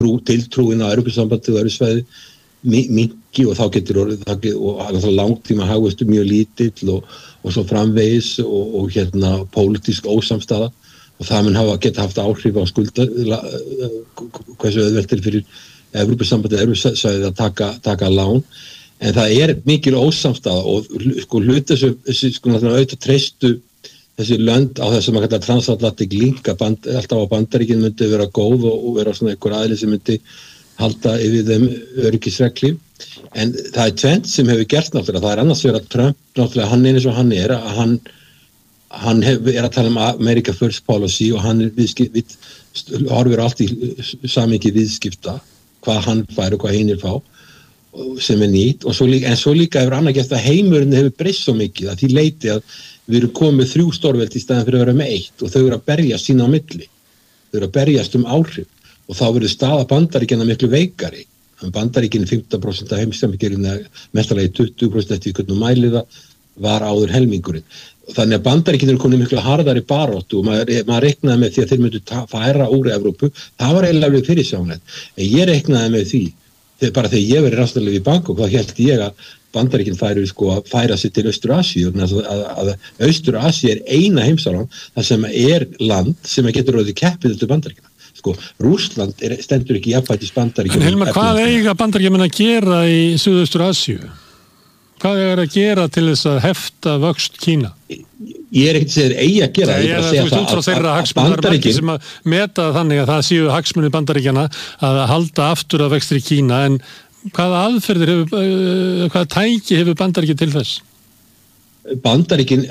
tiltrúin á Evrópusambandið og Evrusvæði minnki og þá getur og langtíma hagvöxtur mjög lítill og svo framvegis og pólitísk ósamstaða og það mun geta haft áhrif á skulda hversu auðvelt fyrir Evrópusambandið Evrusvæðið að taka lán en það mikil ósamstaða og hluti þessu auðvitað treystu þessi lönd á þessum að kalla transatlantic link alltaf á Bandaríkin myndi vera góð og vera svona einhver aðili sem myndi halda yfir þeim öryggisregli en það tvennt sem hefur gert náttúrulega það annars vegar að Trump náttúrulega hann eins og hann að hann að tala America First Policy og hann horfir allt í samhengi viðskipta hvað hann fær og hvað hinir fá sem nýtt og svo líka hefur annað gert að heimurinn hefur breyst svo mikið að því leiti að við erum komið 3 stórveldi í staðan fyrir að vera með 1 og þau eru að berjast sín á milli þau eru að berjast áhrif og þá verður staða Bandaríkjanna miklu veikari Bandaríkin 15% af heimssamhengirinn mestalagi 20% eftir hvernig mæliða var áður helmingurinn þannig að Bandaríkin eru komið miklu harðari baráttu og maður reiknaði með því að þeir myndu færa úr Evrópu það var eiginlega fyrirsjáanlegt en ég reiknaði með því bara þegar ég verið ráðstæðlega í Bangkok þá hélt ég að Bandaríkin færu að færa sig til Austur-Asíu að Austur-Asíu eina heimsálfan þar sem land sem getur orðið keppið til Bandaríkina Rússland stendur ekki jafnfætis Bandaríkjum En Hilmar, hvað eiga Bandaríkjamenn að gera í Suðaustur-Asíu? Hvað eiga að gera til þess að hefta vöxt Kína? Ég ekkert segir eigi að gera ég að segja að Bandaríkin sem að meta þannig að það séu hagsmunir Bandaríkjana að halda aftur af vextri Kína en hvaða aðferðir hvaða tæki hefur Bandaríkin til þess? Bandaríkin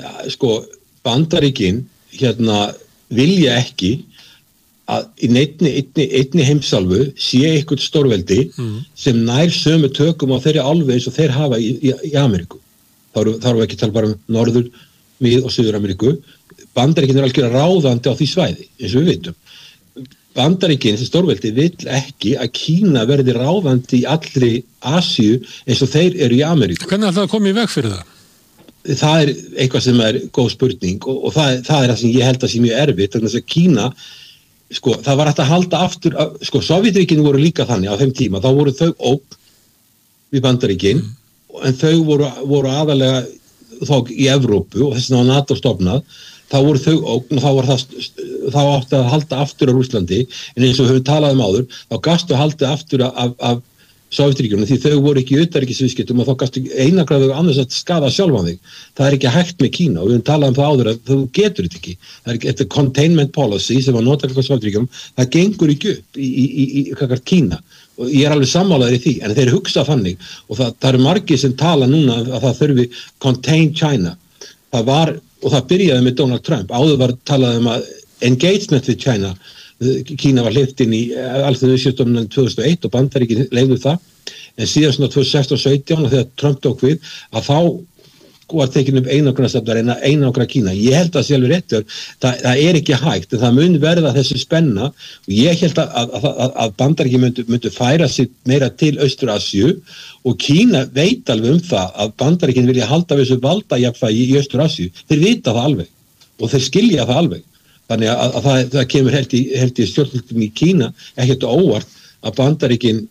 vilja ekki að í einni heimsálfu sé eitthvað stórveldi sem nær sömu tökum á þeirri álfu eins og þeir hafa í Ameríku. Þá erum við ekki tala bara Norður, Mið- og Suður-Ameríku. Bandaríkin algjörlega ráðandi á því svæði, eins og við vitum. Bandaríkin sem stórveldi vill ekki að Kína verði ráðandi í allri Asíu eins og þeir eru í Ameríku. Hvernig er það að koma í veg fyrir það? Það eitthvað sem góð spurning og það það sem ég held að sé mjög erfitt vegna þess að Kína það var hægt að halda aftur Sovétríkin voru líka þannig á þeim tíma þá voru þau ógn við Bandaríkin en þau voru aðalega þá í Evrópu og þess vegna var NATO stofnað þá voru þau ógn og þá átti að halda aftur á Rússlandi en eins og við höfum talað áður þá gastu að halda aftur af Sovétríkjunum því þau voru ekki í utanríkisviðskiptum og þá gastu einangraðu annars að skada sjálfan þig. Það ekki hægt með Kína og við höfum talað það áður að þú getur þetta ekki. Þetta containment policy sem var notað á Sovétríkjunum, það gengur ekki upp í Kína og ég alveg sammálaður í því en þeir hugsa þannig og það eru margir sem tala núna að það þurfi contain China. Það byrjaði með Donald Trump, áður var talað að engagement with China Kína var hleypt inn í alþjóðaviðskiptastofnunina 2001 og Bandaríkin leyfðu það en síðan svona 2016-17 þegar Trump tók við að þá var tekin upp einangrunarstefna að einangra Kína. Ég held að sé alveg réttur það ekki hægt en það mun verða þessi spenna og ég held að Bandaríkin myndu færa sig meira til Austur-Asíu og Kína veit alveg það að Bandaríkin vilja halda við þessu valdajafnvægi í Austur-Asíu. Þeir vita það alveg og þeir skilja það alveg. Þannig að það kemur held í stjórnvöldum í Kína ekkert óvart að Bandaríkin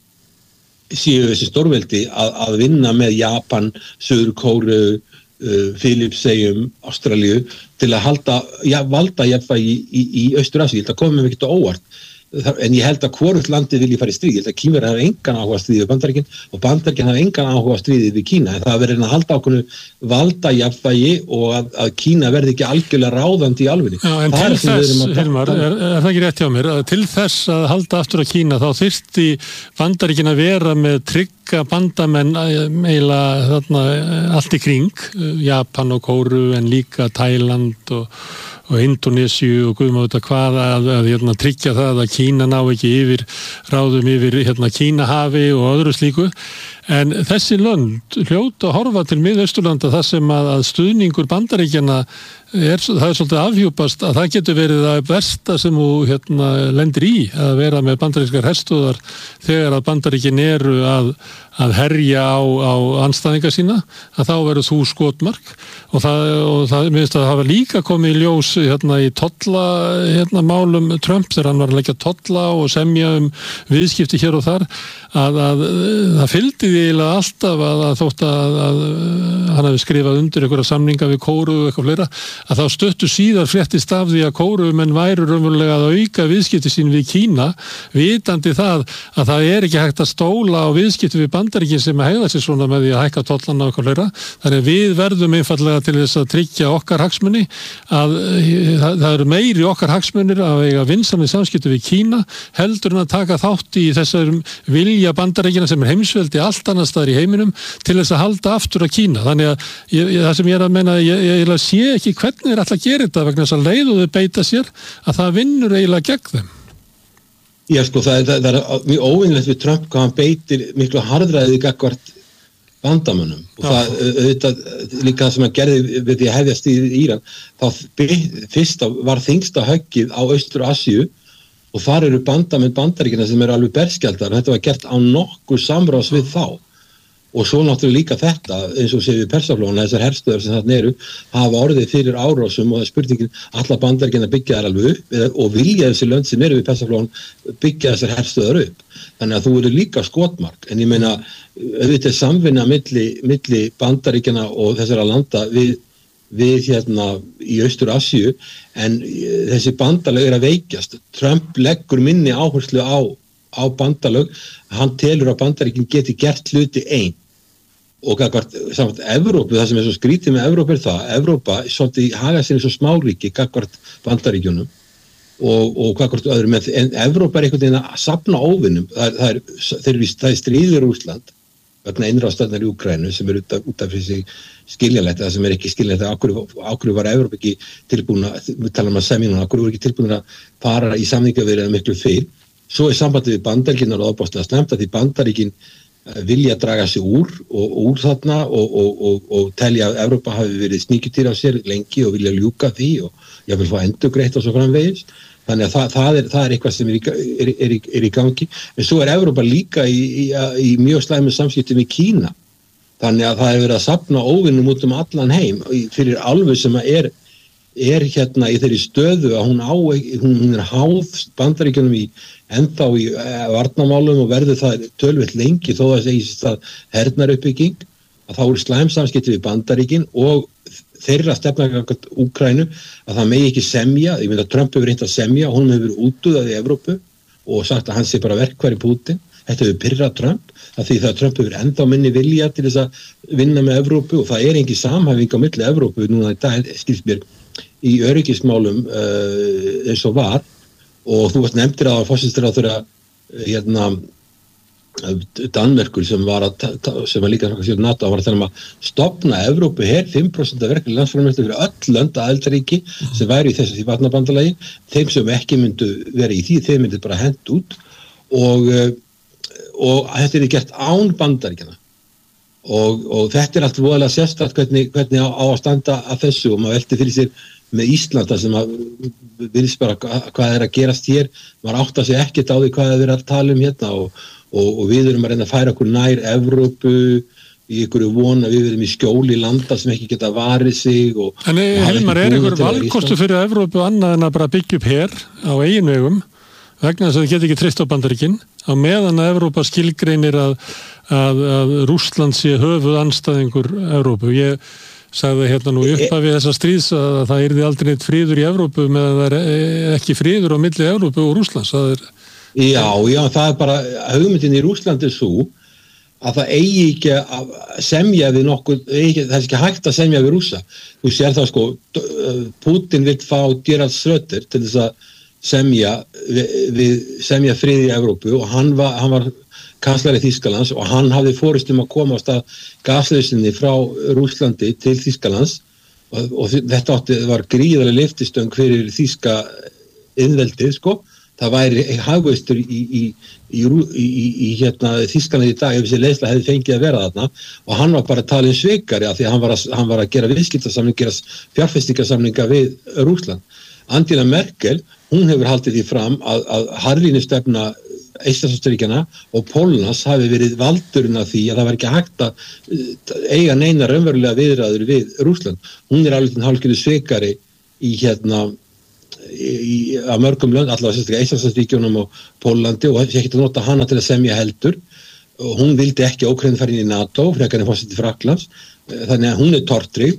séu þessi stórveldi að vinna með Japan, Suður-Kóreu, Filippseyjum, Ástralíu til að valda jafnvægi í Austur-Asíu. Það komum ekkert óvart. En ég held að hvorugt landið vilji fara í stríð. Ég held að Kínverjar hafa engan áhuga að stríði við Bandaríkin og Bandaríkin hafa engan áhuga að stríði við Kína. En það verður að halda ákveðnu valdajafnvægi og að Kína verði ekki algjörlega ráðandi í álfunni. Já, en til þess, Hilmar, er það ekki rétt hjá mér, að til þess að halda aftur á Kína þá þyrfti Bandaríkin að vera með trygga bandamenn eiginlega þarna allt í kring, Japan og Kóreu en líka Tæland og Indonésiu og guðum á þetta hvað að tryggja það að Kína ná ekki ráðum yfir Kínahafi og öðru slíku En þessi lönd hljóta að horfa til Mið-Austurlanda þar sem að stuðningur Bandaríkjanna það er svolítið afhjúpast að það getur verið að versta sem þú lendir í að vera með bandarískar herstöðvar þegar að Bandaríkin eru að herja á andstæðinga sína, að þá verður þú skotmark og það minnst að hafa líka komið í ljós í tolla málum Trump þegar hann var að leggja tolla og semja viðskipti hér og þar að það fylgdi því eiginlega alltaf að þótt að hann hafi skrifað undir einhverja samninga við Kóru og eitthvað fleira að þá stöttu síðar fréttist af því að Kórumenn væru raunverulega að auka viðskipti sín við Kína, vitandi það að það er ekki hægt að stóla á viðskipti við Bandaríkin sem að hegða sér svona með því að hækka tollana og eitthvað fleira. Þannig við verðum einfallega til þess að tryggja okkar hagsmuni að það eru meiri okkar hagsmunir að eiga vinsamleg samskipti við Kína heldur en að taka þátt í þessar vilja Bandaríkina sem er heimsveldi allt annar staðar í heiminum til þess að halda aftur að Kína. Þannig að það sem ég er að meina, ég sé ekki hvernig er alltaf að gera þetta vegna þess að leið og þau beita sér að það vinnur eiginlega gegn þeim. Já, sko, það er mjög óvinnlegt við Trump hvað hann beitir miklu harðræði gagnvart bandamönnum og það auðvitað líka það sem hann gerði við því að hefja stríðið í Íran þá fyrst var þyngsta höggið á Austur-Asíu og þar eru bandamenn Bandaríkjanna sem eru alveg berskjaldar og þetta var gert á nokkur samráðs við þá og svo náttúrulega líka þetta eins og séu við Persaflóna, þessar herstöðar sem þarna eru hafa orðið fyrir árásum og það er spurningin alla Bandaríkjanna byggja þær alveg upp og vilja þessi lönd sem eru við Persaflóna byggja þessar herstöðar upp þannig að þú eru líka skotmark en ég meina auðvitað samvinna milli Bandaríkjanna og þessara landa við í Austur-Asíu en þessi bandalög að veikjast Trump leggur minni áherslu á bandalög hann telur að Bandaríkin geti gert hluti einn og samt Evrópu, það sem er svo skrítið með Evrópu er það, Evrópa svolítið haga sér eins og smáríki gagnvart Bandaríkjunum og gagnvart öðrum, en Evrópa er einhvern veginn að safna óvinnum, það er stríður Rússland vegna innrástarnar í Úkraínu sem er út af þessi skiljanlegt, það sem er ekki skiljanlegt ákveður var Evrópa ekki tilbúin við talum að semjuna, ákveður voru ekki tilbúin að fara í samningaviðræður miklu fyrr svo er sambandið við Bandaríkin og ábáslega snemmt að því Bandaríkin vilja draga sig úr þarna og telja að Evrópa hafi verið sníkjutýr á sér lengi og vilja ljúka því og ég vil fá endurgreitt og svo framvegis þannig að það er eitthvað sem er í gangi en svo er Evrópa líka í mjög slæmum samskiptum í Kína þannig að það er verið að safna óvinnum út allan heim fyrir álfu sem er í þeirri stöðu að hún er háð Bandaríkjunum ennþá í varnarmálum og verður það tölvöld lengi þó að segist að hernaruppbygging að þá eru slæmsamskipti við Bandaríkin og þeirra stefna gagnvart Úkraínu að það megi ekki semja, ég myndi að Trump hefur reynt að semja, hún hefur útúðað í Evrópu og sagt að hann sé bara verkfæri Pútín, þetta hefur pirrað Trump að því það Trump hefur ennþá minni vilja til þess að vinna með Evrópu og það er engin samhæfing á milli Evrópu núna í dag, skilst mér í öryggismálum eins og var og þú nefndir að forsætisráðherra Danmerkur sem var líka NATO var að tala að stofna Evrópu her 5% af verkefni landsframleiðslu fyrir öll lönd aðildarríki sem væri í þessu varnarbandalagi þeim sem ekki myndu vera í því þeim myndu bara hent út og þetta er gert án Bandaríkjanna og þetta er allt voðalega sérstakt hvernig á að standa að þessu og maður velti fyrir sér með Íslanda sem að virðist bara hvað er að gerast hér maður átta sig ekkert á því hvað er verið að tala hérna og við erum að reyna að færa okkur nær Evrópu í einhverju von að við erum í skjóli landa sem ekki geta varið sig En Hilmar, er einhver valkostu fyrir Evrópu annað en að bara byggja upp her á eigin vegum vegna þess að það geta ekki treyst á Bandaríkin á meðan að Evrópa skilgreinir að Rússland sé höfuð andstæðingur Evrópu ég sagði hérna nú upphafi þessa stríðs að það yrði aldrei neitt friður í Evrópu meðan það er ekki friður á milli Evrópu og Rússlands Já, það er bara hugmyndin í Rússlandi svo að það eigi ekki að semja við nokkuð, það er ekki hægt að semja við Rússa. Þú sér það sko, Putin vill fá Gerhard Schröder til þess að semja frið í Evrópu og hann var kanslari Þýskalands og hann hafði fórust að komast að gasleysinni frá Rússlandi til Þýskalands og þetta var gríðarlega lyftistöng fyrir þýska innveldið sko. það væri hagvöxtur í Þýskalandi í dag ef þessi leiðsla hefði fengið að vera þarna og hann var bara talin svikari af því að hann var að gera viðskiptasamninga, gera fjárfestingasamninga við Rússland. Angela Merkel, hún hefur haldið því fram að harðlínustefna Eystrasaltsríkjanna og Póllands hafi verið valdurinn af því að það var ekki hægt að eiga neina raunverulega viðræður við Rússland. Hún alveg hálfgerður svikari að mörgum lönd, allavega sérstaklega Eystrasaltsríkjunum og Póllandi og sé ekki að nota hana til að semja heldur. Hún vildi ekki Úkraínu fara inn í NATO, frekar en forseti Frakklands, þannig að hún tortryggð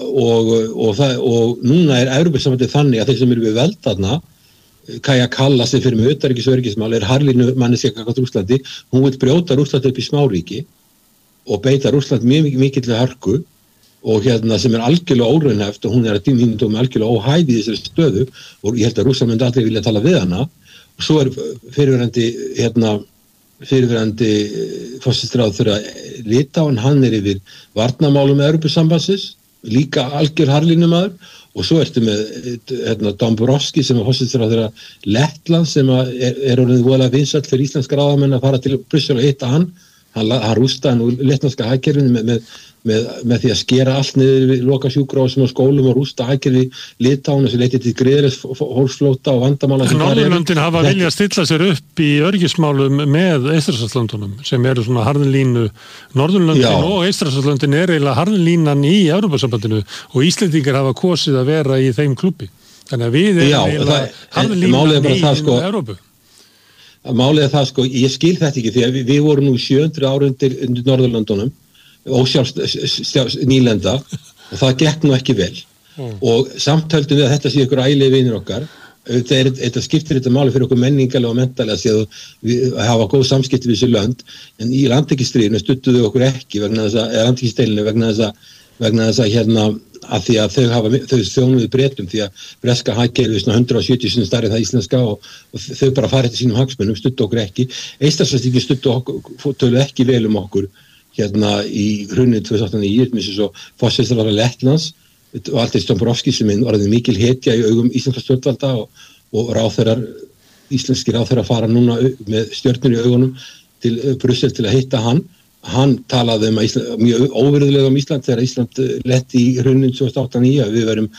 og núna Evrópusambandið þannig að þeir sem eru við völd þarna, Kaja Kallas sem fyrir með utanríkis- og öryggismál harðlínu manneskja gagnvart Rússlandi, hún vill brjóta Rússland upp í smáríki og beita Rússland mjög mikilli hörku og sem algjörlega óraunhæft og hún að mínum dómi algjörlega óhæf í þessari stöðu og ég held að Rússland myndi aldrei vilja tala við hana og svo fyrirverandi forsætisráðherra Litáen, hann yfir varnarmálum með Evrópusambandsins, líka algjör harðlínumaður og svo ertu með Dombrovskis sem forsætisráðherra Lettlands sem er orðið voðalega vinsæll fyrir íslenska ráðamenn að fara til Brussel og hitta hann rústaði nú lettlandska hagkerfinu með því að skera allt niður við loka sjúkrahúsum og skólum og rústa hagkerfi Litáen sem leiddi til gríðarlegs fólksflótta og vandamála. Norðurlöndin hafa viljað stilla sér upp í öryggismálum með Eystrasaltslöndunum sem eru svona harðlínu. Norðurlöndin og Eystrasaltslöndin eiginlega harðlínan í Evrópusambandinu og Íslendingar hafa kosið að vera í þeim klúbbi. Þannig að við eiginlega harðlínan í Evrópu. Málið það ég skil þetta ekki því að við vorum nú 700 ára undir Norðurlöndunum nýlenda og það gekk nú ekki vel og samtöldum við að þetta sé ykkur ælegi vinir okkar þetta skiptir þetta máli fyrir okkur menningalega og mentalega því að við hafa góð samskipti við þessu lönd en í landhelgisstríðinu studduðu okkur ekki vegna þess að því að þau þjónuðu Bretum því að breska hagkerfið 170 sinni stærri en það íslenska og þau bara farið til sínum hagsmunum, studdu okkur ekki Eystrasaltsríkin studdu töluðu ekki vel okkur í hruninu 2009 eins og forsætisráðherra Lettlands Valtýr Dombrovskis sem orðið mikil hetja í augum íslenska stjórnvalda og íslenski ráðherrar fara núna með stjörnur í augunum til Brussel til að hitta hann talaði mjög óvirðulega Ísland þegar Ísland letti í hruninu 2008-2009 að við verum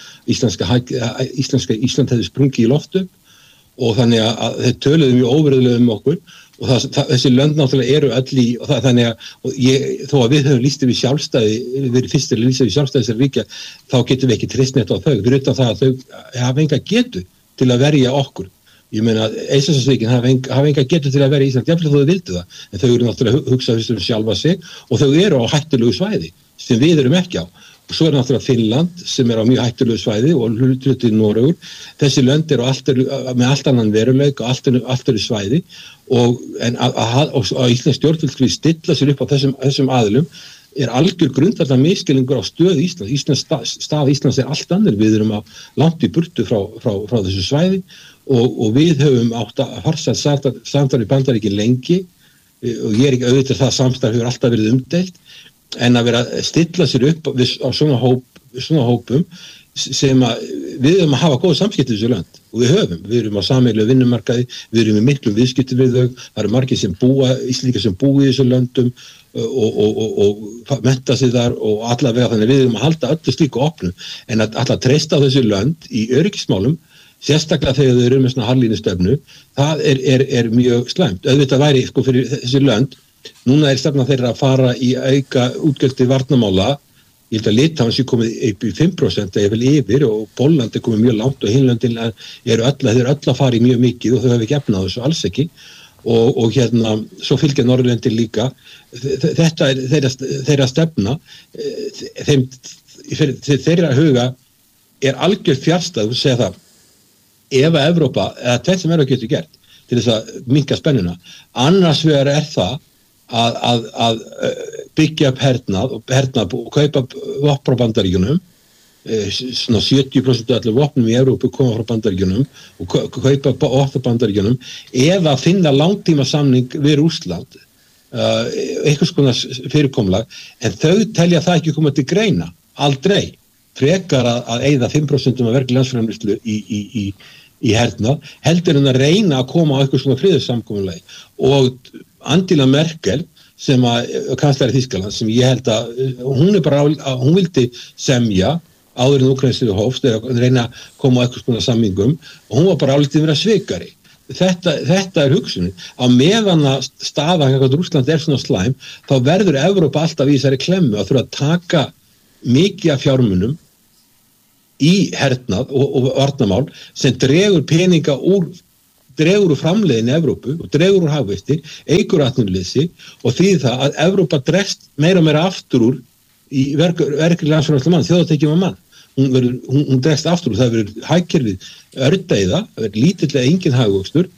Ísland hefði sprungið í loftu og þannig að þeir töluðu mjög óvirðulega okkur og þessi lönd náttúrulega eru öll í og þannig að þó að við höfum lýst yfir sjálfstæði, verið fyrstir að lýsa yfir sjálfstæði þessar ríkja, þá getum við ekki treyst neitt á þau, fyrir utan það að þau hafa enga getu til að verja okkur. Ég meina, Eystrasaltsríkin hafa enga getu til að verja Ísland, jafnvel þó þau vildu það, en þau eru náttúrulega hugsað sjálfa sig og þau eru á hættulegu svæði sem við erum ekki á. Og svo náttúrulega Finnland sem er á mjög hættulegu svæði og hlutið Noregur. Þessi lönd eru með allt annan veruleik og allt eru svæði og Íslands stjórnvöld skuli stilla sér upp á þessum aðilum er algjör grundvallar misskilningur á stöðu Íslands. Stað Íslands er allt annir. Við erum langt í burtu frá þessu svæði og við höfum átt að farsælt samstarf í Bandaríkin lengi og ég er ekki auðvitað það samstarf hefur alltaf verið umdeilt en að vera að stilla sér upp á svona hópum sem við höfum að hafa góð samskipti við þessu lönd og við erum á sameiginlegu vinnumarkaði, við erum með miklum viðskipti við þau, það eru margir Íslendingar sem búa í þessu löndum og mennta sig þar og allavega þannig við erum að halda öllu slíku opnu en að alltaf treysta á þessu lönd í öryggismálum sérstaklega þegar þau eru með svona harðlínustefnu, það er mjög slæmt. Auðvitað væri fyrir þessi lönd, núna er stefna þeirra að fara í auka útgjöld til varnarmála, ég held að Litáen sé komið upp í 5% eða vel yfir og Pólland er komið mjög langt og hinlöndin eru öll að fara í mjög mikið og þau hefur ekki efnað þessu alls ekki og svo fylgja Norðurlöndin líka. Þetta er þeirra stefna, þeirra huga er algjör fjarstæð, þú segir það, ef að Evrópa, eða tvennt sem Evrópa getur gert til þess að minnka spennuna, annars vegar er það að byggja upp hernað og kaupa vopn frá Bandaríkjunum, svona 70% af allir vopnum í Evrópu koma frá Bandaríkjunum og kaupa vopn frá Bandaríkjunum eða finna langtíma samning við Rússland, einhvers konar fyrirkomulag, en þau telja það ekki koma til greina, aldrei, frekar að eyða 5% af verkli landsframleiðslu í í hernað, heldur en að reyna að koma á eitthvað svona friðarsamkomulagi. Og Angela Merkel, sem að kanslari Þýskaland, sem ég held að hún vildi semja áður en Úkraínu hófst, að reyna að koma á eitthvað svona samningum, og hún var bara álítið vera svikari. Þetta hugsunin. Á meðan að staðan hvað Rússland svona slæm, þá verður Evrópa alltaf í þessari klemmu að þurfa að taka mikið af fjármunum í hernað og varnarmál sem dregur peninga úr framleiðinni Evrópu og dregur úr hagvexti, eykur atvinnuleysi og því það að Evrópa dregst meira og meira aftur úr í verkefni landsframleiðslu mann, þjóðartekjum af mann. Hún dregst aftur og það verður hagkerfið ördeiða, það verður lítillega engin hagvöxtur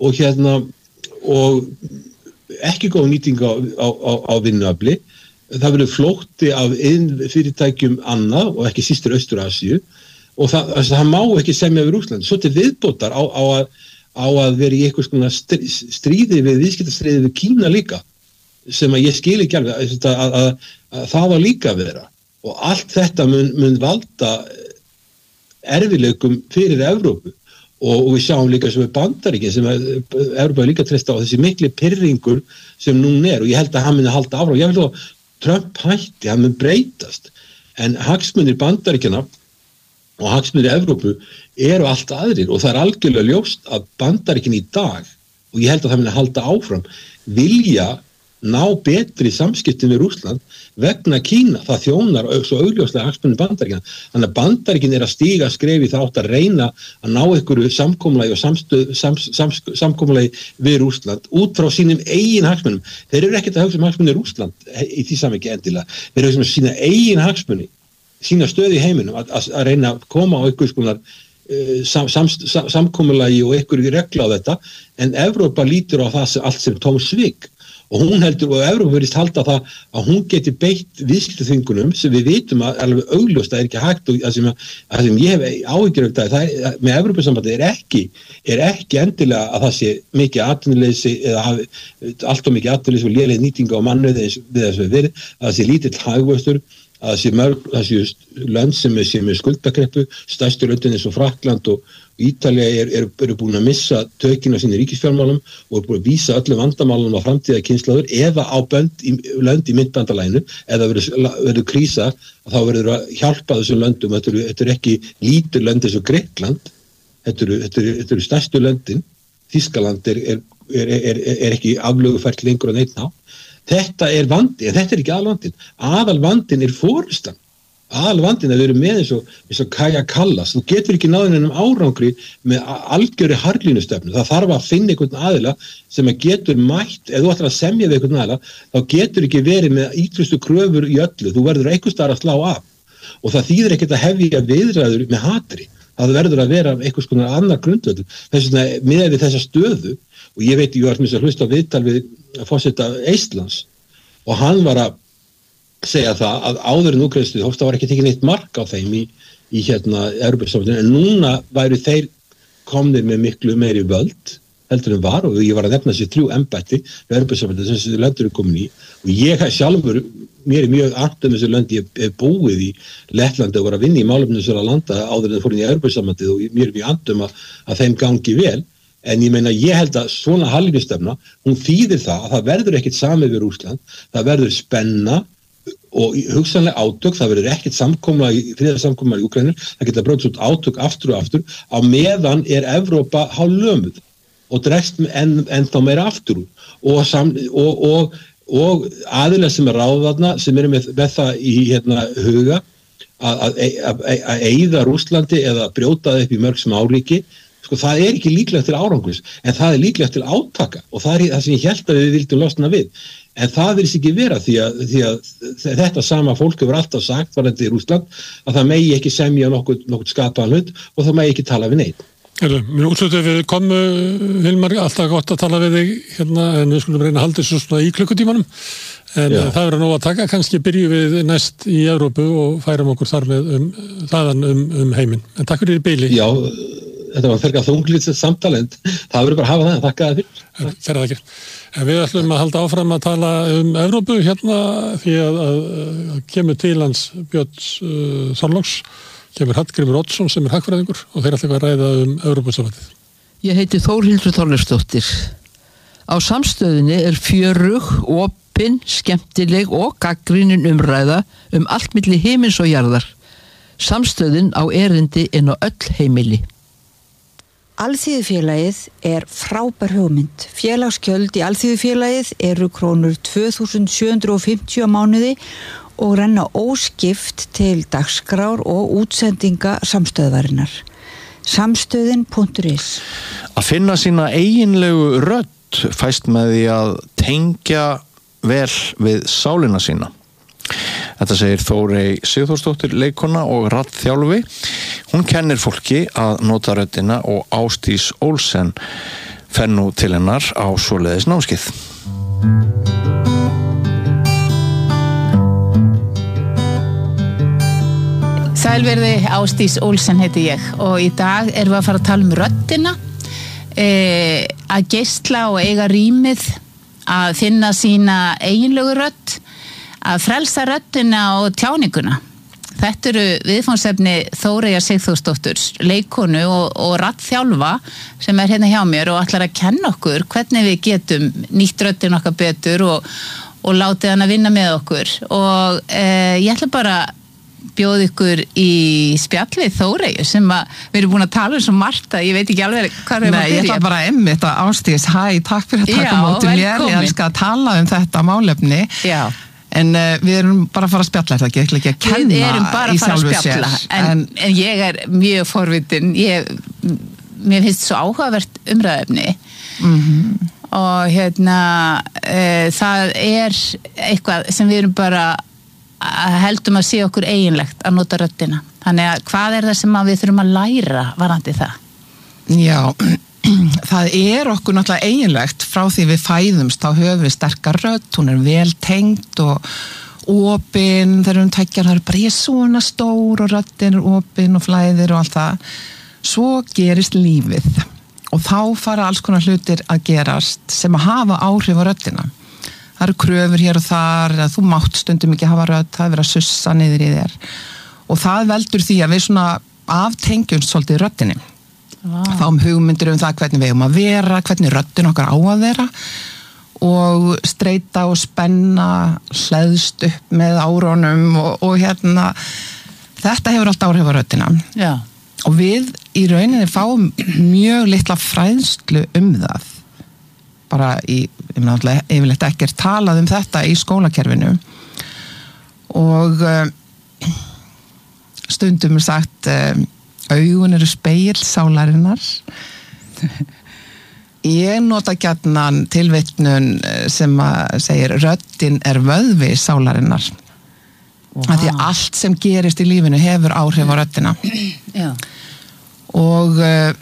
og ekki góð nýting á vinnuafli. Það verður flótti af fyrirtækjum annað og ekki sístur Austur-Asíu og það má ekki semja við Rússland. Svo til viðbótar á að vera í eitthvað svona stríði við viðskiptastríði við Kína líka, sem að ég skil ekki alveg að það var líka að vera. Og allt þetta mun valda erfiðleikum fyrir Evrópu og við sjáum líka sem Bandaríkin sem Evrópa líka treysta á þessi mikli pirringur sem núna og ég held að hann muni halda áfram. Ég vil þó Trump hætti, hann mun breytast en hagsmunir Bandaríkjanna og hagsmunir Evrópu eru allt aðrir og það algjörlega ljóst að Bandaríkin í dag og ég held að það muni halda áfram vilja ná betri samskiptin við Rússland vegna Kína, það þjónar svo augljóslega hagsmunir Bandaríkjanna. Þannig að Bandaríkin að stíga skrefi það átt að reyna að ná einhverju samkomulagi og samkomulagi við Rússland út frá sínum eigin hagsmunum. Þeir eru ekkert að hugsa hagsmunir Rússland í því samhengi endilega. Þeir eru hugsa sína eigin hagsmuni, sína stöðu í heiminum að reyna að koma á einhvers konar samkomulagi og einhverju regla á þetta en Evrópa lítur á það allt sem tóm svik. Og hún heldur, og Evrópa verðist halda það að hún geti beitt viðskiptaþvingunum sem við vitum að alveg augljóst það ekki hægt og það sem ég hef áhyggjur það með Evrópusambandi er ekki endilega að það sé mikið atvinnuleysi eða allt og mikið atvinnuleysi og léleg nýting á mannauði eins við þess að verið, að það sé lítill hagvöxtur, að það sé lönd sem er skuldakreppu, stærstu löndin eins og Frakkland og Ítalía eru búin að missa tökin á sinni ríkisfjármálum og eru búin að vísa öllum vandamálum á framtíða kynslaður eða á lönd í myntbandalæginu eða verður krísa þá verður að hjálpa þessum löndum. Þetta eru ekki lítur lönd eins og Grikkland, þetta eru stærstu löndin. Þýskaland er ekki aflögufært lengur en einn á. Þetta er vandi, en þetta er ekki aðalvandinn. Aðalvandinn er forystan. Aðalvandinn að við erum með eins og Kaja Kallas. Þú getur ekki náðin árangri með algjöri harðlínustefnu. Það þarf að finna einhvern aðila sem að getur mætt, ef þú ætlar að semja við einhvern aðila, þá getur ekki verið með ítrustu kröfur í öllu. Þú verður einhvers staðar að slá af. Og það þýðir ekkert að hefja viðræður með hatri. Það verður að vera einhvers konar annar grundvöldur. Þess vegna miðað við þessa stöðu, og ég veit, ég var að hlusta á viðtal við forseta Eistlands og hann var að segja það að áður en Úkraínu hófst það var ekki tekið neitt mark á þeim í Evrópusambandinu en núna væru þeir komnir með miklu meiri völd heldur en var og ég var að nefna þessi 3 embætti við Evrópusambandinu sem þessi lönd eru komin í og ég sjálfur, mér er mjög annt þessu lönd, ég hef búið í Lettlandi og var að vinna í málefnum þessara landa áður en það fór inn í Evrópusambandið og mér er mjög annt að þeim gangi vel. En ég meina, ég held að svona harðlínustefna, hún þýðir það að það verður ekkert samið við Rússland, það verður spenna og hugsanlega átök, það verður ekkert friðarsamkomulag í Úkraínu, það geta brotist út átök aftur og aftur, á meðan er Evrópa hálflömuð og dregst ennþá meira aftur og aðilega sem er ráðvarna, sem eru með það í huga að eyða Rússlandi eða brjóta það upp í mörg smáríki. Sko, það er ekki líklegt til árangurs, en það er líklegt til átaka og það er það sem ég held að við vildum losna við. En það virðist ekki vera því að þetta sama fólk hefur alltaf sagt varðandi í Rússland að það megi ekki semja nokkuð skapaðan hlut og það megi ekki tala við neitt. Mér útlutu við komu, Hilmar, alltaf gott að tala við þig hérna, en við skulum reyna að halda þessu svona í klukkutímanum. En já. Það verður nóg að taka, kannski byrjum við næst í Evrópu og færum okkur þar með þaðan heiminn. En takk fyrir í beili. Já, þetta var ferga þunglitsett samtalend. Það verður bara að hafa það, þakka það fyrir. Þeirra það ekki. En við ætlum að halda áfram að tala Evrópu hérna því að kemur til hans Björns Þorláks kemur Hallgrímur Oddsson sem hagfræðingur og þeir ætla að ræða Evrópusambandið. Ég heiti Þórhildur Þorleifsdóttir. Á Samstöðinni fjörug, opin, skemmtileg og gagnrýnin umræða allt milli himins og jarðar. Samstöðin á erindi inn á öll heimili. Alþýðufélagið frábær hugmynd. Félagsgjöld í Alþýðufélagið eru krónur 2.750 á mánuði og renna óskipt til dagskrár og útsendinga samstöðvarinnar. Samstöðin.is. Að finna sína eiginlegu rödd fæst með því að tengja vel við sálina sína. Þetta segir Þórey Sigþórsdóttir leikona og raddþjálfi. Hún kennir fólki að nota röddina og Ásdís Olsen fer nú til hennar á svoleiðis námskeið. Sælverði, Ásdís Olsen heiti ég og í dag erum við að fara að tala röddina, að geisla og eiga rýmið, að finna sína eiginlegu rödd, að frelsa röddina og tjáninguna. Þetta eru viðfangsefni Þóreyjar Sigþórsdóttur, leikonu og raddþjálfa sem hérna hjá mér og ætlar að kenna okkur hvernig við getum nýtt röddina okkar betur og látið hann að vinna með okkur. Og ég ætla bara bjóð ykkur í spjallið Þóreyju sem við erum búin að tala svo margt að ég veit ekki alveg hvað við erum að byrja. Nei, ég ætla bara einmitt að Ásdís, takk fyrir að taka móti mér, ég elska að tala þetta málefni. Já. En við erum bara að fara að spjalla, er það ekki? Ekki að kenna í sjálfu sér. Við erum bara að fara að spjalla, en ég mjög forvitin, mér finnst svo áhugavert umræðefni. Og það eitthvað sem við erum bara heldum að sé okkur eiginlegt að nota röddina. Þannig að hvað það sem við þurfum að læra varðandi það? Já, það okkur náttúrulega eiginlegt frá því við fæðumst, þá höfum við sterkar rödd, hún vel tengd og opin, þegar hún tækjar, það bara ég svona stór og röddin opin og flæðir og allt það. Svo gerist lífið og þá fara alls konar hlutir að gerast sem að hafa áhrif á röddina. Það eru kröfur hér og þar, að þú mátt stundum ekki hafa rödd, það verið að sussa niður í þér. Og það veldur því að við svona aftengjumst svolítið röddinni. Fáum hugmyndir það hvernig við eigum að vera, hvernig röddin okkar á að vera og streita og spenna, hleðst upp með árunum og þetta hefur allt áhrif á röddina. Já. Og við í rauninni fáum mjög litla fræðslu það. Bara ég náttúrulega yfirleitt ekkert talað þetta í skólakerfinu og stundum sagt augun eru spegill sálarinnar. Ég nota gjarnan tilvitnun sem segir röddin vöðvi sálarinnar. Wow. Því að allt sem gerist í lífinu hefur áhrif á röddina. Já. Og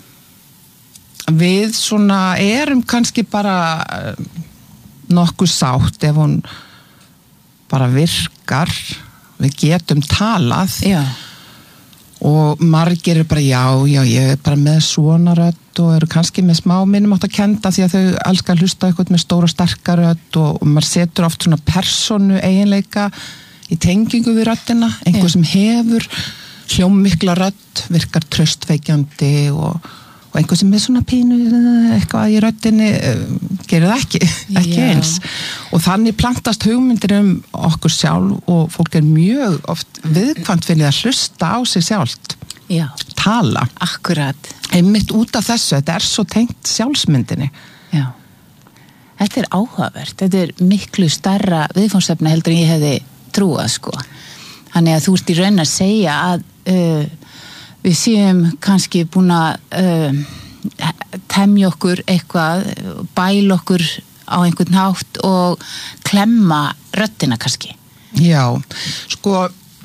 við svona erum kannski bara nokkuð sátt ef hún bara virkar, við getum talað. Já. Og margir bara ég bara með svona rödd og eru kannski með smá minnum átt að kenda því að þau elska að hlusta eitthvað með stóra sterka rödd og maður setur oft svona persónu eiginleika í tengingu við röddina, einhver sem hefur hljómmikla rödd, virkar traustveikjandi og einhver sem svona pínu eitthvað í röddinni gerir það ekki eins. Og þannig plantast hugmyndir okkur sjálf og fólk mjög oft viðkvæmt fyrir að hlusta á sig sjálft. Já. Tala. Akkurat. Einmitt út af þessu, þetta svo tengt sjálfsmyndinni. Já. Þetta áhugavert, þetta miklu stærra viðfangsefni heldur en ég hefði trúað, sko. Þannig að þú ert í raun að segja að við séum kannski búin að temja okkur eitthvað, bæla okkur á einhvern hátt og klemma röddina kannski. Já, sko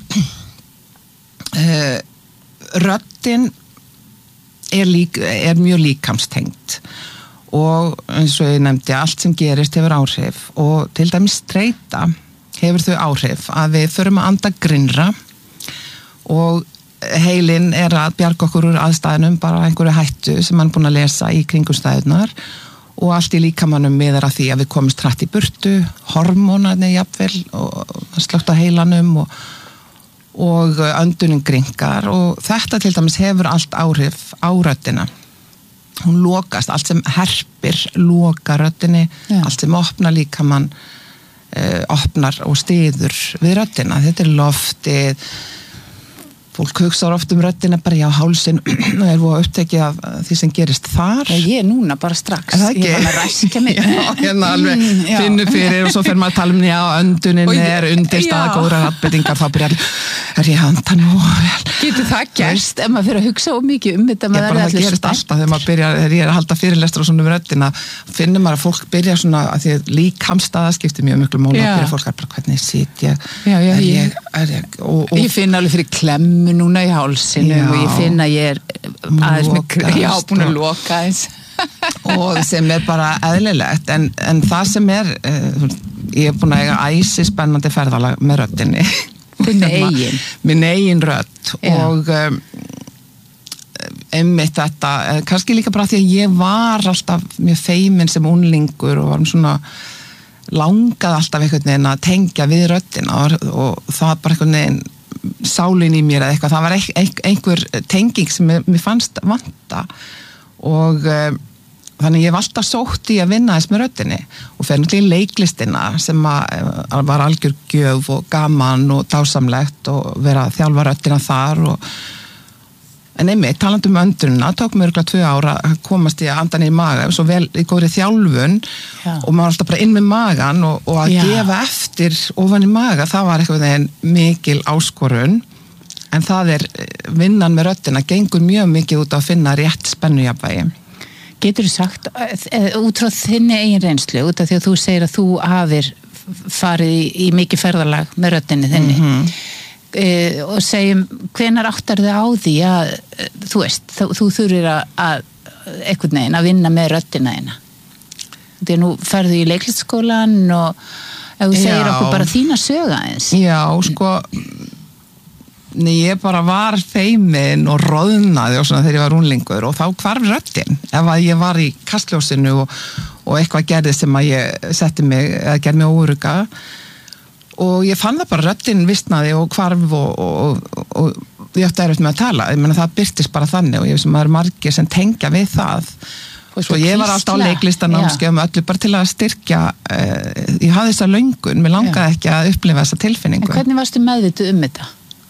röddin mjög líkamstengt og eins og ég nefndi allt sem gerist hefur áhrif og til dæmis streita hefur þau áhrif að við förum að anda grynnra og heilinn að bjarga okkur úr aðstæðunum bara einhverju hættu sem hann búin að lesa í kringumstæðunar og allt í líkamannum miðar að því að við komumst hratt í burtu, hormónarnir jafnvel og slögt á heilanum og öndunin grynkar og þetta til dæmis hefur allt áhrif á röddina. Hún lokast, allt sem herpir loka röddinni, allt sem opnar líkamann opnar og styður við röddina. Þetta loftið, fólk hugsar oft röddina bara já, hálsinn og voru upptekið af því sem gerist þar. Ég núna bara strax. Ég var að ræskja mig. Alveg finnu fyrir og svo fer maður að tala já, öndunin undirstaða góðra raddbreytingar, þá byrjar ég handa nú vel. Getur það gerst ef maður fyrir að hugsa mikið þetta? Það gerist alltaf þegar maður byrjar, þegar ég að halda fyrirlestur og svona röddina, finnur maður að fólk byrja svona, að því að líkamsstaða skiptir mjög miklu máli og byrja fólk að bara hvernig sit ég, ég finn alveg fyrir klemmu núna í hálsinum og ég finn að ég búin að loka eins og sem bara eðlilegt en það sem ég búin að eiga æsi spennandi ferðalag með röddinni minn eigin rödd og einmitt þetta, kannski líka bara því að ég var alltaf mjög feimin sem unglingur og var svona langað alltaf einhvern veginn að tengja við röddina og það bara einhvern veginn sálin í mér eða eitthvað, það var einhver tenging sem mér fannst vanta og þannig ég var alltaf sótt í að vinna þess með röddinni og fer náttúrulega í leiklistina sem var algjör gjöf og gaman og dásamlegt og vera að þjálfa röddina þar en einmitt, talandi öndunina, tók mér örugglega 2 ár að komast í að anda niður í maga svo vel í góðri þjálfun og maður var alltaf bara inn með magan og að gefa eftir ofan í maga, það var eitthvað mikil áskorun en það vinnan með röddina gengur mjög mikið út á að finna rétt spennujafnvægi. Getur þú sagt, út frá þinni eigin reynslu, út af því að þú segir að þú hafir farið í mikið ferðalag með röddinni þinni og segjum, hvenær áttar þið á því að, þú veist, þú þurfir að einhvern veginn að vinna með röddina þina. Því nú ferðu í leiklisskólan og ef þú segir okkur bara þína söga eins. Já, sko ég bara var feimin og roðnaði og svona þegar ég var unglingur og þá hvarf röddin ef að ég var í kastljósinu og eitthvað gerði sem að ég setti mig eða gerði mig óörugga og ég fann það bara röddin vistnaði og hvarf og ég átti erfitt með að tala, ég meina það birtist bara þannig og ég veist að maður margir sem tengja við það svo ég var alltaf á leiklistanámskeiðum öllu bara til að styrkja ég hafði þessa löngun, mér langaði ekki að upplifa þessa tilfinningu. En hvernig varstu meðvituð þetta?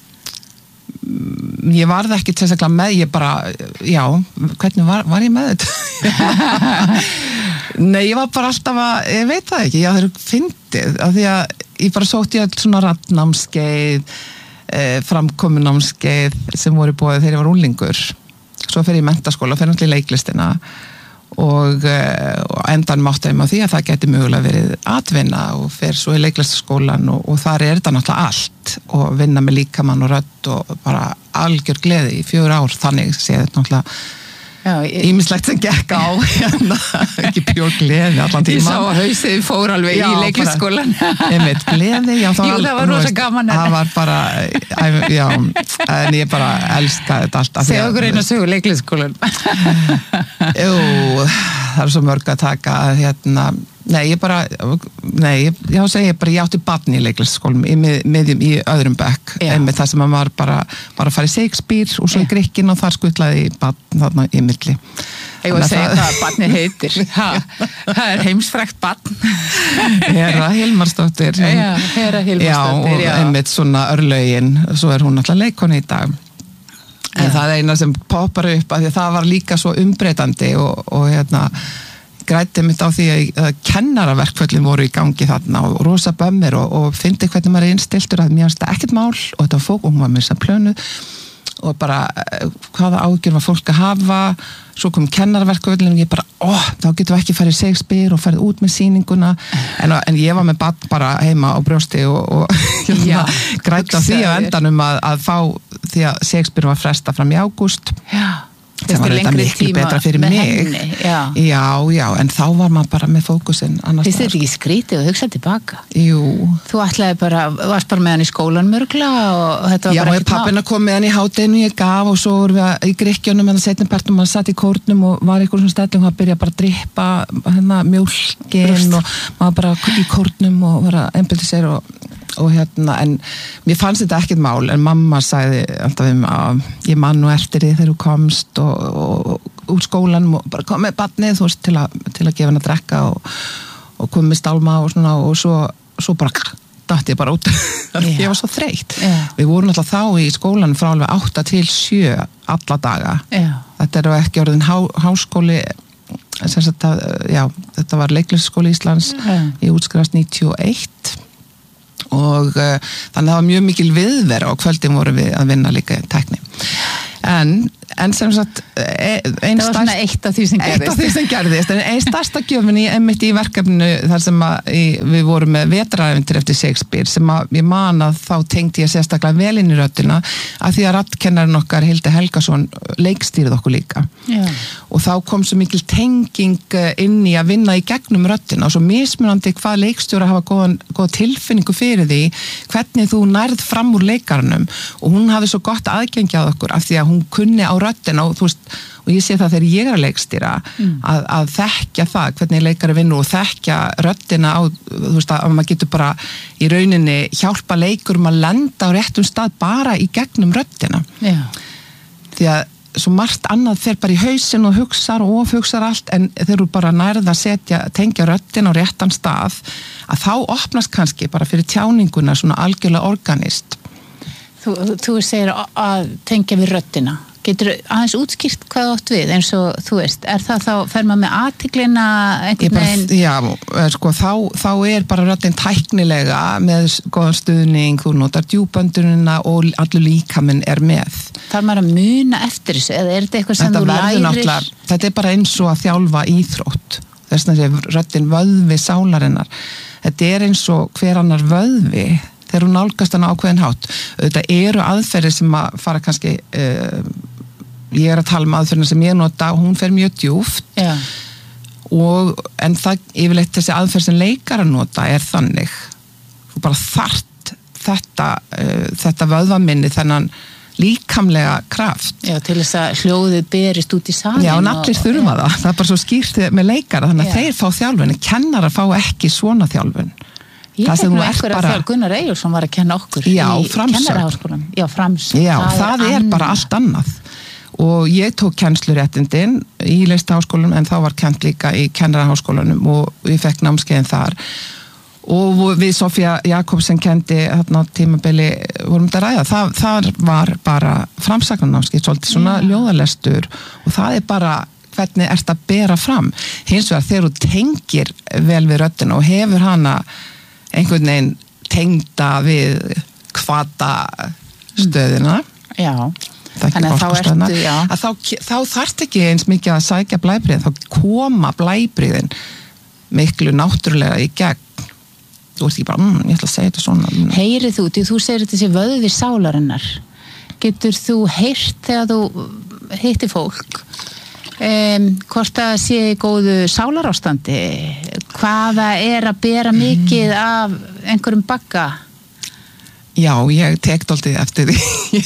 Ég varð ekki sérstaklega með, ég bara hvernig var ég með þetta? Nei, ég var bara alltaf ég veit það ekki, það fyndið af því að ég bara sótti öll svona raddnámskeið framkomunámskeið sem voru búið þegar ég var unglingur svo fer ég í menntaskóla og fer náttúrulega í leiklistina og endan mátti á því að það geti mögulega verið atvinna og fer svo í leiklistaskólan og þar þetta náttúrulega allt og vinna með líkamann og rödd og bara algjör gleði í 4 ár þannig séð þetta náttúrulega ýmislegt sem gekk á ekki bjór gleði allan tíma ég sá að hausið fór alveg í leiklisskólan einmitt gleði það var rosa gaman það var bara en ég bara elskaði þetta allt segja okkur einu sögu leiklisskólan það svo mörg að taka ég átti barn í leiklisskólum í öðrum bekk einmitt það sem maður bara að fara í Shakespeare og svo í Grikkin og þar skutlaði barn þarna í milli ég var að segja hvað barnið heitir það heimsfrækt barn Hera Hilmarsdóttir og einmitt svona örlögin svo hún alltaf leikona í dag en það eina sem poppar upp að því að það var líka svo umbreytandi og grætti mitt á því að kennaraverkföllin voru í gangi þarna og rosa bömmir og fyndi hvernig maður innstiltur að mér finnst það ekkert mál og þetta var fólk og hún var með þess að plönu og bara hvaða ágjör var fólk að hafa svo kom kennaraverkföllin og ég bara þá getum við ekki farið í Shakespeare og farið út með sýninguna en ég var með barn bara heima á brjósti og grætti á því á endanum að fá því að Shakespeare var fresta fram í ágúst það var þetta miklu betra fyrir mig henni, já, en þá var maður bara með fókusinn annars finnst þetta ekki skrítið og hugsað tilbaka? Jú þú varst bara með hann í skólan mörgla og þetta var bara ekkert pappina kom með hann í hádeginu ég gaf og svo vorum við í Grikkjónum en það setnum partum maður satt í kórnum og var eitthvað svona stellum að byrja bara að drippa mjólkin og maður bara í kórnum og var að einbyldi sér og en mér fannst þetta ekkert mál, en mamma sagði alltaf að ég man nú eftir því þegar þú komst og úr skólanum og bara kom með barnið, þú veist, til að gefa henni að drekka og kom með stálma og svona, og svo bara datt ég bara út ég var svo þreytt. Við vorum alltaf þá í skólanum frá alveg 8 til 7 alla daga. Þetta ekki orðin háskóli, þetta var leiklisskóli Íslands, ég útskrifast 91 og þannig að það var mjög mikil viðvera og kvöldin voru við að vinna líka í tækni. En sem sagt það var svona eitt af því sem gerðist en einn stærsta gjöfin einmitt í verkefninu þar sem við vorum með vetraræfintir eftir Shakespeare sem að ég man að þá tengdi ég sérstaklega vel inn í röddina að því að raddkennarinn okkar Hildi Helgason leikstýrði okkur líka og þá kom svo mikil tenging inn í að vinna í gegnum röddina og svo mismunandi hvað leikstjóra hafa góða tilfinningu fyrir því hvernig þú nærð fram úr leikarnum og hún hafði svo gott aðgengi að okkur af því að hún kunni á röddina og þú veist, og ég sé það þegar ég að leikstýra að þekkja það, hvernig leikari vinnur og þekkja röddina á, þú veist, að maður getur bara í rauninni hjálpa leikurum að lenda á réttum stað bara í gegnum röddina. Því að svo margt annað fer bara í hausinn og hugsar og ofhugsar allt en þegar þú bara nærða að tengja röddina á réttan stað að þá opnast kannski bara fyrir tjáninguna svona algjörlega organist. Þú segir að tengja við röddina. Getur aðeins útskýrt hvað átt við eins og þú veist, það þá fer maður með athyglinna einhvern veginn? Já, sko, þá bara röddin tæknilega með góðan stuðning, þú notar djúpöndunina og allur líkaminn með. Þarf maður að muna eftir þessu eða þetta eitthvað sem þú lærir? Þetta bara eins og að þjálfa íþrótt. Þess að röddin vöðvi sálarinnar. Þetta eins og hver annar vöðvi þegar hún nálgast hann ákveðin hátt. Þetta eru aðferðir sem að fara kannski ég að tala um aðferðina sem ég nota og hún fer mjög djúpt en það yfirleitt þessi aðferð sem leikar að nota þannig þú bara þarft þetta vöðvaminni þennan líkamlega kraft. Já, til þess að hljóðið berist út í salin. Já, og allir þurfa það. Það bara svo skýrt með leikara þannig að þeir fá þjálfun, kennarar fá ekki svona þjálfun. Ég tek nú einhverja þegar Gunnar Eyjólfsson var að kenna okkur í Kennaraháskólanum. Já, framsögn. Já, það bara allt annað. Og ég tók kennsluréttindin í Listaháskólanum en þá var kennt líka í Kennaraháskólanum og ég fekk námskeiðin þar. Og við Sofía Jakobsen kendi þarna tímabili vorum þetta að ræða. Það var bara framsagnarnámskeið, svolítið svona ljóðalestur og það bara hvernig ert að bera fram. Hins vegar þegar þú tengir vel við röddina og hefur hana einhvern veginn tengda við hvata stöðina þannig að þá þarft ekki eins mikið að sækja blæbrigðin, þá koma blæbrigðin miklu náttúrulega í gegn þú ert ekki bara, ég ætla að segja þetta svona Heyrið þú segir þetta sé vöðvi sálarinnar getur þú heyrt þegar þú hittir fólk hvort það sé í góðu sálarástandi hvaða að bera mikið af einhverjum bagga? Já, ég tek dálítið eftir því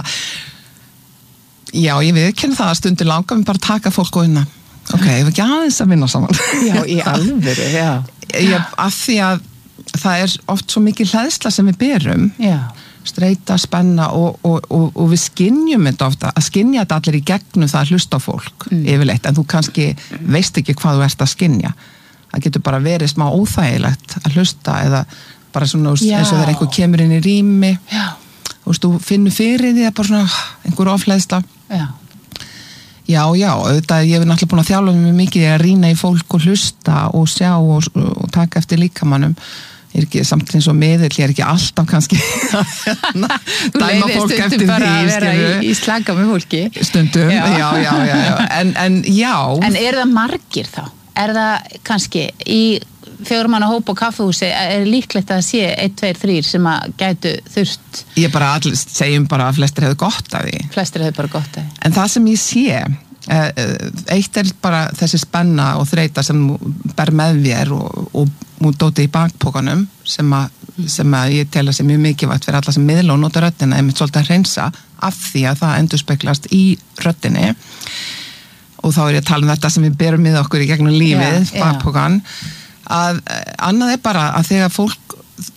já, ég viðurkenni það að stundum langar mér bara að taka fólk og unna ok, ég vil ekki aðeins að vinna saman já, í alvöru, já af því að það oft svo mikil hleðsla sem við berum streita, spenna og við skynjum þetta ofta, að skynja þetta allir í gegnum það að hlusta á fólk yfirleitt, en þú kannski veist ekki hvað þú ert að skynja það getur bara verið smá óþægilegt að hlusta eða bara svona eins og þegar einhver kemur inn í rými þú finnur fyrir því að bara svona einhver ofhleðsla já, auðvitað ég hef náttúrulega búin að þjálfa mig mikið að rýna í fólk og hlusta og sjá og taka eftir líkamannum ég ekki samt eins og miðill, ég ekki alltaf kannski dæma fólk eftir því bara að vera í slanga með fólki stundum, já en já en það margir þá? Það kannski í 4 manna hóp á kaffihúsi líklegt að sé 1, 2, 3 sem að gætu þurft ég bara segjum bara að flestir hefur gott af því en það sem ég sé eitt bara þessi spenna og þreita sem ber með þér og múið dótið í bakpokanum sem að ég tel að sé mjög mikilvægt fyrir alla sem miðla og nota röddina einmitt svolítið að hreinsa af því að það endurspeglast í röddinni og þá ég að tala um þetta sem við berum með okkur í gegnum lífið bakpokan að annað bara að þegar fólk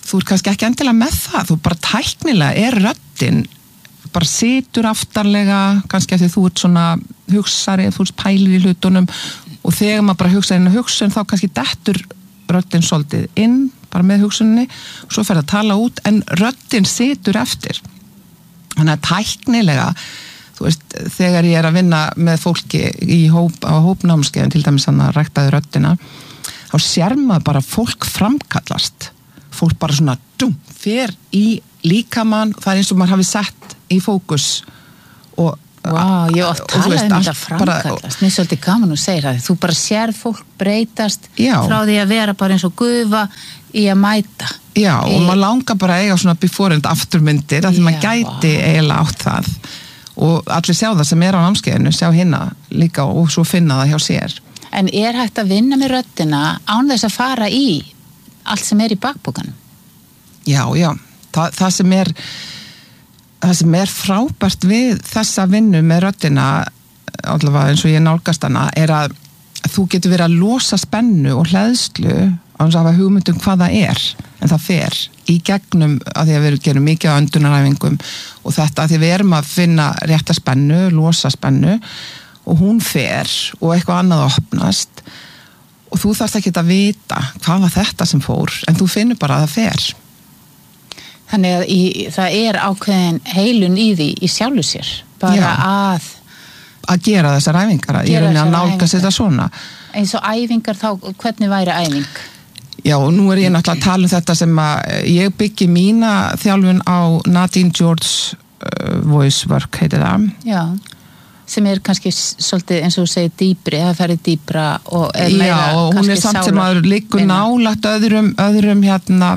þú kannski ekki endilega með það, þú bara tæknilega röddin bara situr aftarlega, kannski að því þú ert svona hugsari, þú ert pælir í hlutunum og þegar maður bara hugsa inn á hugsun þá kannski dettur röddin svolítið inn, bara með hugsuninni og svo fer að tala út, en röddin situr eftir. Þannig að tæknilega, þú veist, þegar ég að vinna með fólki á hópnámskeiðum, til dæmis hann að ræktaði röddina, þá sér maður bara fólk framkallast. Fólk bara svona fer í líkamann, það eins og maður hafi sett í fókus og ég átt talaði þetta framkallast, mér svolítið gaman að segja það, þú bara sér fólk breytast frá því að vera bara eins og gufa í að mæta. Já, og maður langar bara að eiga svona before and after myndir, að því maður gæti eiginlega átt það og allir sjá það sem á námskeiðinu, sjá hinna líka og svo finna það hjá sér. En hægt að vinna með röddina án þess að fara í allt sem í bakbókanum? Já, það sem frábært við þessa vinnu með röddina, allavega eins og ég nálgast hana, að þú getur verið að losa spennu og hleðslu á þess að hafa hugmyndum hvað það en það fer í gegnum að því að við gerum mikið á öndunaræfingum og þetta að því við erum að finna rétta spennu, losa spennu og hún fer og eitthvað annað opnast og þú þarft ekki að vita hvað var þetta sem fór, en þú finnur bara að það fer. Þannig að það ákveðin heilun í því í sjálfu sér, bara að gera þessar æfingar, ég raunin að nálgast þetta svona. Eins og æfingar þá, hvernig væri æfing? Já, og nú ég náttúrulega að tala þetta sem að ég byggi mína þjálfun á Nadine George voice work, heitir það. Já, sem kannski svolítið eins og þú segir dýpri, það færi dýpra og meira kannski sálar. Já, og hún samt sem að liggur nálægt öðrum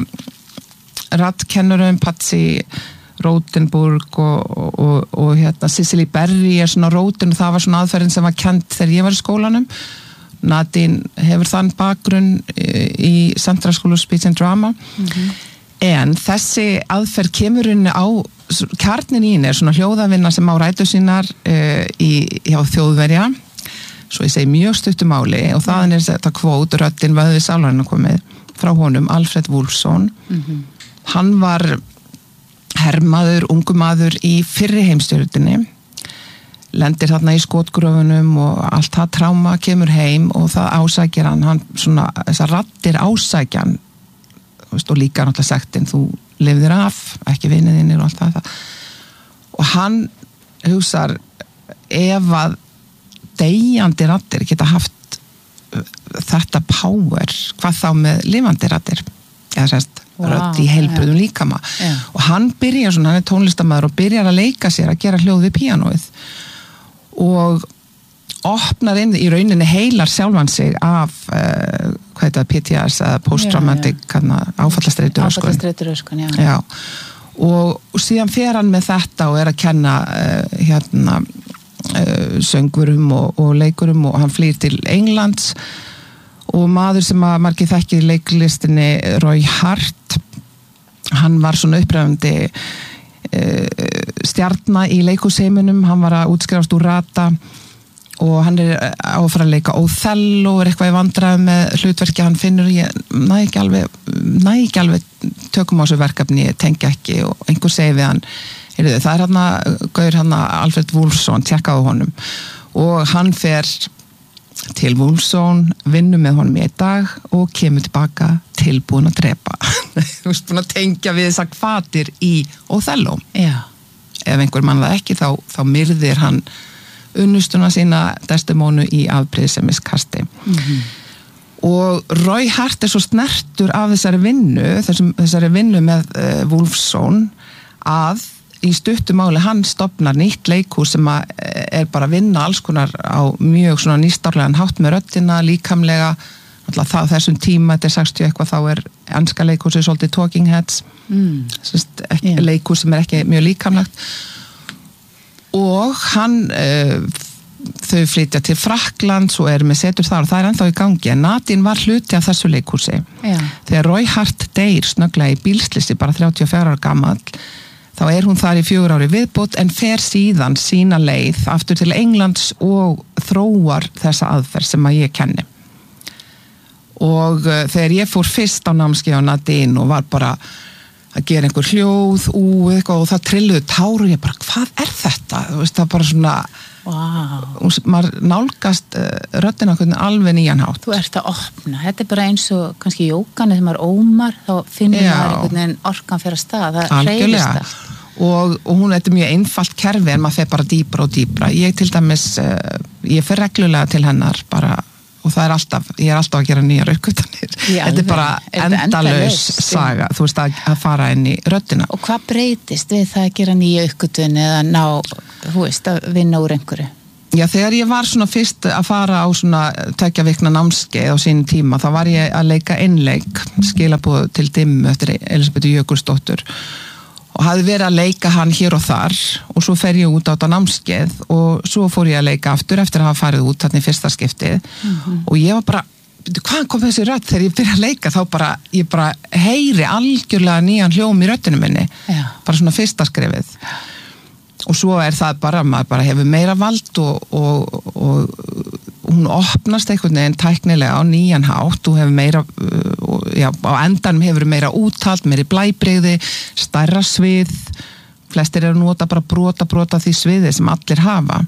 raddkennurum, Patsy Rodenburg og Cicely Berry svona rótin og það var svona aðferðin sem var kennt þegar ég var í skólanum. Nadine hefur þann bakgrunn í Central School of Speech and Drama en þessi aðferð kemur inn á kjarnin í henni svona hljóðavinna sem á rætur sínar hjá Þjóðverja, svo ég segi mjög stuttu máli og þaðan þetta kvót röddin vöðvi sálarinn komið frá honum, Alfred Wolfson. Hann var hermaður, ungumaður í fyrri heimsstyrjöldinni, lendir þarna í skotgröfunum og allt það tráma kemur heim og það ásækir hann svona, þessar raddir ásækja hann og líka náttúrulega sektin, þú lifðir af, ekki vinniðinir og allt það. Og hann hugsar, ef að deyjandi raddir geta haft þetta power, hvað þá með lifandi raddir, eða sérst rödd í heilbrigðum líkama og hann byrjar svona, hann tónlistarmaður og byrjar að leika sér að gera hljóð við píanóið og opnar inn í rauninni heilar sjálfan sig af hvað heitir það, PTS eða post-traumatic áfallastreituröskun og síðan fer hann með þetta og að kenna söngurum og leikurum og hann flýr til Englands og maður sem að margir þekkið í leiklistinni, Roy Hart, hann var svona upprefandi stjarna í leikhúsheiminum, hann var að útskrifast úr Rata og hann á að fara að leika Othello og eitthvað í vandræðum með hlutverki, hann finnur ég næ ekki alveg tökum á þessu verkefni, ég tengi ekki og einhver segi við hann, það hann Alfred Wolfson, tjekkaðu honum og hann fer til Wolfson, vinnur með honum í einn dag og kemur tilbaka tilbúin að drepa. Þú veist, búin að tengja við þessar hvatir í Othello. Já. Ef einhver mann það ekki, þá myrðir hann unnustuna sína Desdemónu í afbrýðisemiskasti. Og Roy Hart svo snertur af þessari vinnu með Wolfson að í stuttu máli hann stofnar nýtt leikhús sem bara að vinna alls konar á mjög svona nýstárlegan hátt með röddina, líkamlega þessum tíma, þetta 60 eitthvað, þá enska leikhúsið svolítið Talking Heads leikhús sem ekki mjög líkamlegt og hann þau flytja til Frakklands og með setur þar og það ennþá í gangi en Nadine var hluti af þessu leikhúsi þegar Roy Hart deyr snögglega í bílslysi bara 34 ára gamall þá hún þar í 4 ári viðbót en fer síðan sína leið aftur til Englands og þróar þessa aðferð sem að ég kenni. og þegar ég fór fyrst á námskeið á Nadine og var bara að gera einhver hljóð eitthvað, og það trilluðu tár og ég bara, hvað þetta? Þú veist, það bara svona maður nálgast röddina alveg nýjan hátt. Þú ert að opna, þetta bara eins og kannski jókan þegar maður ómar, þá finnur maður einhvern veginn orkan fyrir að stað, það hreyfist það. Og hún, þetta mjög einfalt kerfi en maður fer bara dýpra og dýpra. Ég til dæmis, ég fer reglulega til hennar bara, og það alltaf, ég alltaf að gera nýjar uppgötanir. Þetta bara endalaus saga, þú veist, að fara inn í röddina. Og hvað breytist við það að gera nýja uppgötun eða ná, þú veist, að vinna úr einhverju? Já, þegar ég var svona fyrst að fara á svona 2 vikna námskeið á sínum tíma, þá var ég að leika einleik, skilaboð til Dimmu eftir Elísabetu Jökulsdóttur, og hafði verið að leika hann hér og þar, og svo fer ég út á þetta námskeið og svo fór ég að leika aftur eftir að hafa farið út þarna í fyrsta skiptið og ég var bara, hvaðan kom þessi rödd þegar ég byrja að leika, þá bara ég bara heyri algjörlega nýjan hljóm í röddinu minni, bara svona fyrsta skrefið og svo það bara, maður bara hefur meira vald og hún opnast einhvern veginn tæknilega á nýjan hátt, þú hefur meira á endanum hefur meira úthald, meiri blæbrigði, stærra svið, flestir eru að nota bara brota því sviði sem allir hafa.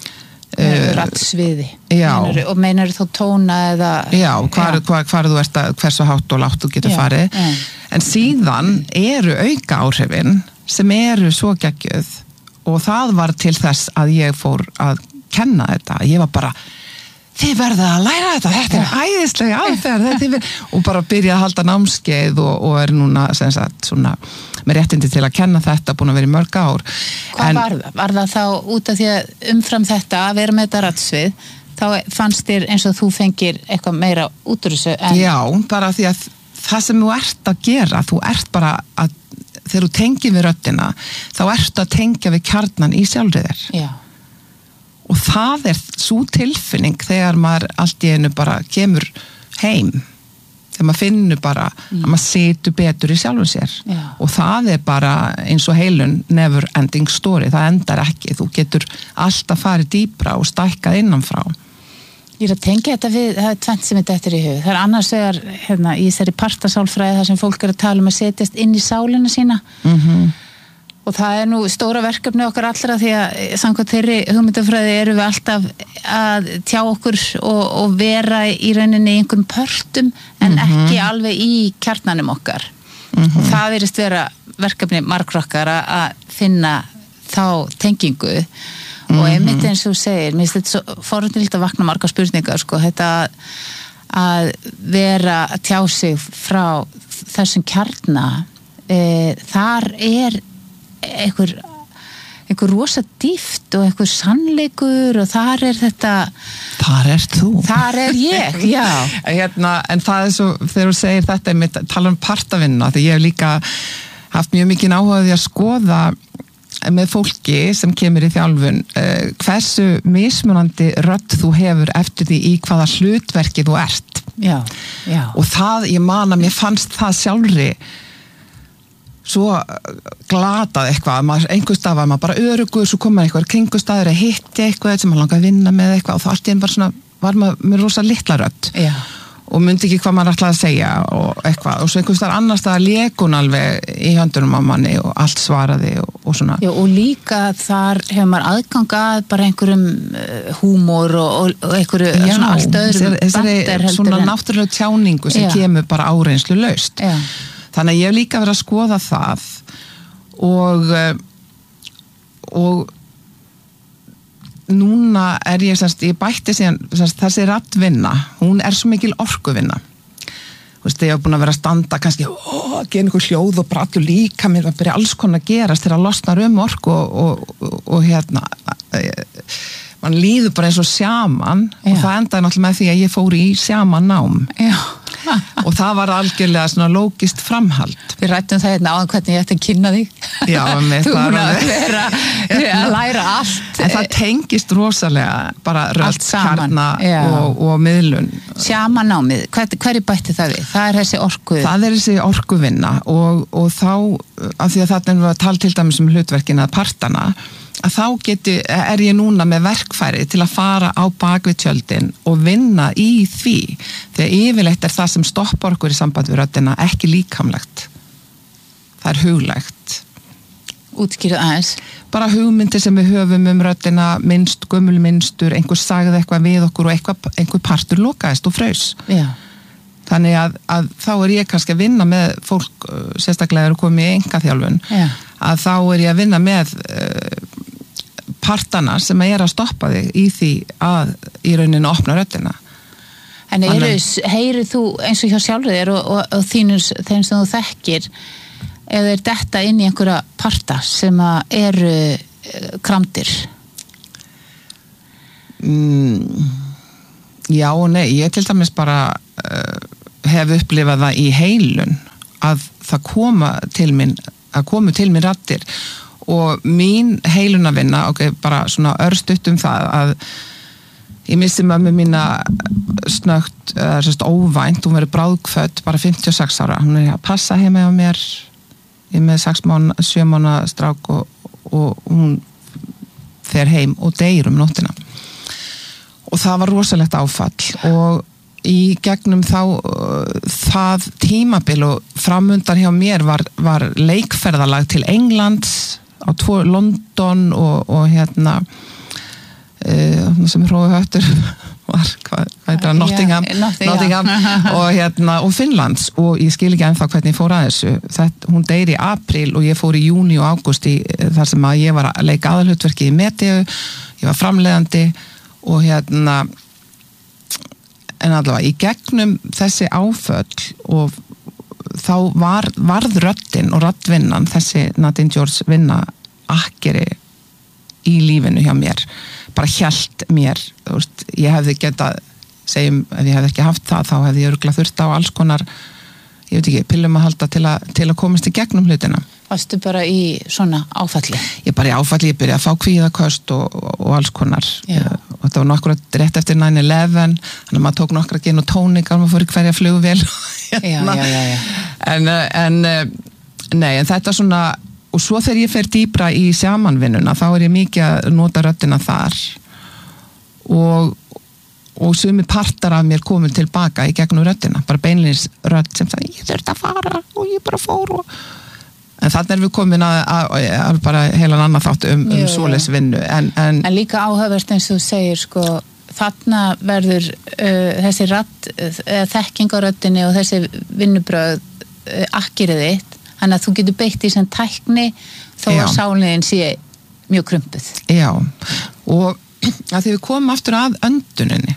Rattsviði. Og meinar þá tóna eða... Já, hvar þú ert að, hversu hátt og lágt þú getur farið. En síðan eru auka áhrifin sem eru svo geggjuð og það var til þess að ég fór að kenna þetta. Ég var bara, þið verða að læra þetta æðislega aðferð og bara byrja að halda námskeið og núna sem sagt svona með réttindi til að kenna þetta, búin að vera í mörg ár. Hvað var það? Var það þá út af því að umfram þetta að vera með þetta rattsvið, þá fannst þér eins og þú fengir eitthvað meira út úr þessu? Já, bara því að það sem þú ert að gera, þú ert bara að, þegar þú tengir við röddina, þá ertu að tengja við kjarnan í sjálfri þér. Já. Og það svo tilfinning þegar maður allt í einu bara kemur heim, þegar maður finnur bara að maður situr betur í sjálfum sér. Já. Og það bara eins og heilun never ending story, það endar ekki, þú getur alltaf farið dýpra og stækkað innanfrá. Ég að tengja þetta við, það tvennt sem þetta eftir í hug. Það annars vegar, í þessari partasálfræði þar sem fólk að tala að setjast inn í sálina sína. Og það nú stóra verkefni okkar allra því að samkvæmt þeirri hugmyndafræði eru við alltaf að tjá okkur og vera í rauninni í einhverjum pörtum en ekki alveg í kjarnanum okkar. Og það virðist vera verkefni margrokkar að finna þá tengingu og einmitt eins og þú segir, mér finnst þetta svo forundilt að vakna margar spurningar, sko, þetta að vera að tjá sig frá þessum kjarna, þar einhver rosa dýft og einhver sannleikur og þar þetta þar ert þú þar ég, já en það svo, þegar þú segir þetta tala partavinna, því ég hef líka haft mjög mikið áhuga því að skoða með fólki sem kemur í þjálfun hversu mismunandi rödd þú hefur eftir því í hvaða hlutverki þú ert og það, ég man að mér fannst það sjálfri svo glatað eitthvað, einhver stað var maður bara örugur, svo kom maður eitthvað kringustaður að hitti eitthvað sem maður langaði að vinna með eitthvað og þá allt í einn bara svona, var maður með rosa litla rödd og myndi ekki hvað maður ætlaði að segja og eitthvað, og svo einhver stað annars stað lék hún alveg í höndunum á manni og allt svaraði og svona. Já, og líka þar hefur maður aðgang að bara einhverjum húmor og einhverju svona allt öðrum þessari svona náttúrulega tjáningu sem kemur bara áreynslu laust. Þannig að ég hef líka verið að skoða það og núna ég bætti síðan þessi raddvinna, hún svo mikil orkuvinna. Þú veist, ég hef búin að vera að standa kannski, gera einhver hljóð og bratu líka, mér var að byrja alls konar að gerast þegar að losnar orku og mann líður bara eins og sjaman og það endaði náttúrulega með því að ég fór í sjamanám. Og það var algjörlega svona lógist framhald. Við rættum það áðan hvernig ég ætti að kynna þig. Já, þú búin að vera að læra allt. En það tengist rosalega bara rödd, kjarna og miðlun. Sjamanámið, hverju bætti það við? Það þessi orku. Það þessi orkuvinna og þá, af því að þarna við að tala til dæmis hlutverkin að partana, að þá er ég núna með verkfæri til að fara á bakvið tjöldin og vinna í því, þegar yfirleitt er það sem stoppar okkur í samband við röddina ekki líkamlegt, það er huglægt. Útskýrðu aðeins. Bara hugmyndir sem við höfum röddina, gömul mynstur, einhver sagði eitthvað við okkur og einhver partur lokaðist og fraus. Já. Þannig að þá er ég kannski að vinna með fólk, sérstaklega er að koma í engaþjálfun, að þá er ég að vinna með partana sem er að stoppa þig í því að í rauninu opna röddina. En heyrir þú eins og hjá sjálfur þér og þeim sem þú þekkir, eða er þetta inn í einhverja parta sem eru kramdir? Já og nei, ég til dæmis bara hef upplifað það í heilun að það komu til mín raddir og mín heilunavinna, bara svona örstutt það að ég missi mömmu mína snöggt, óvænt, hún verið bráðkfödd bara 56 ára, hún er að passa heima á mér, ég er með 7 mánaða strák og hún fer heim og deyr nóttina og það var rosalegt áfall og í gegnum það tímabil og framundan hjá mér var leikferðalag til Englands á London og hérna sem hrói höftur var, hvað heitir það, Nottingham og Finnlands og ég skil ekki ennþá hvernig ég fór að þessu. Hún deyr í apríl og ég fór í júní og ágúst þar sem að ég var að leika aðalhlutverki í Medeu, ég var framleiðandi og en allavega í gegnum þessi áföll og þá varð röddin og röddvinnan, þessi Nadine George vinna akkeri í lífinu hjá mér, bara hélt mér, þú veist, ég hefði getað segjum, ef ég hefði ekki haft það þá hefði ég örugglega þurft á alls konar ég veit ekki, pillum að halda til að komast í gegnum hlutina. Varstu bara í svona áfalli? Ég bara í áfalli, ég byrjaði að fá kvíðaköst og alls konar og þetta var nokkura rétt eftir 9/11 þannig að maður tók nokkra gin og tónik og maður fór í hverja flugvél en þetta svona og svo þegar ég fer dýpra í sjamanvinnuna þá er ég mikið að nota röddina þar og sumi partar af mér komin tilbaka í gegnum röddina, bara beinlínis rödd sem það, ég þurfti að fara og ég bara fór en þannig er við komin að bara heilan annað þátt svoleiðis vinnu en líka áhugavert eins og þú segir sko, þarna verður þessi radd, þekking á röddinni og þessi vinnubröð akkirið þitt, þannig að þú getur beitt í sem tækni þó að sáliðin sé mjög krumpuð. Já, og að því við komum aftur að önduninni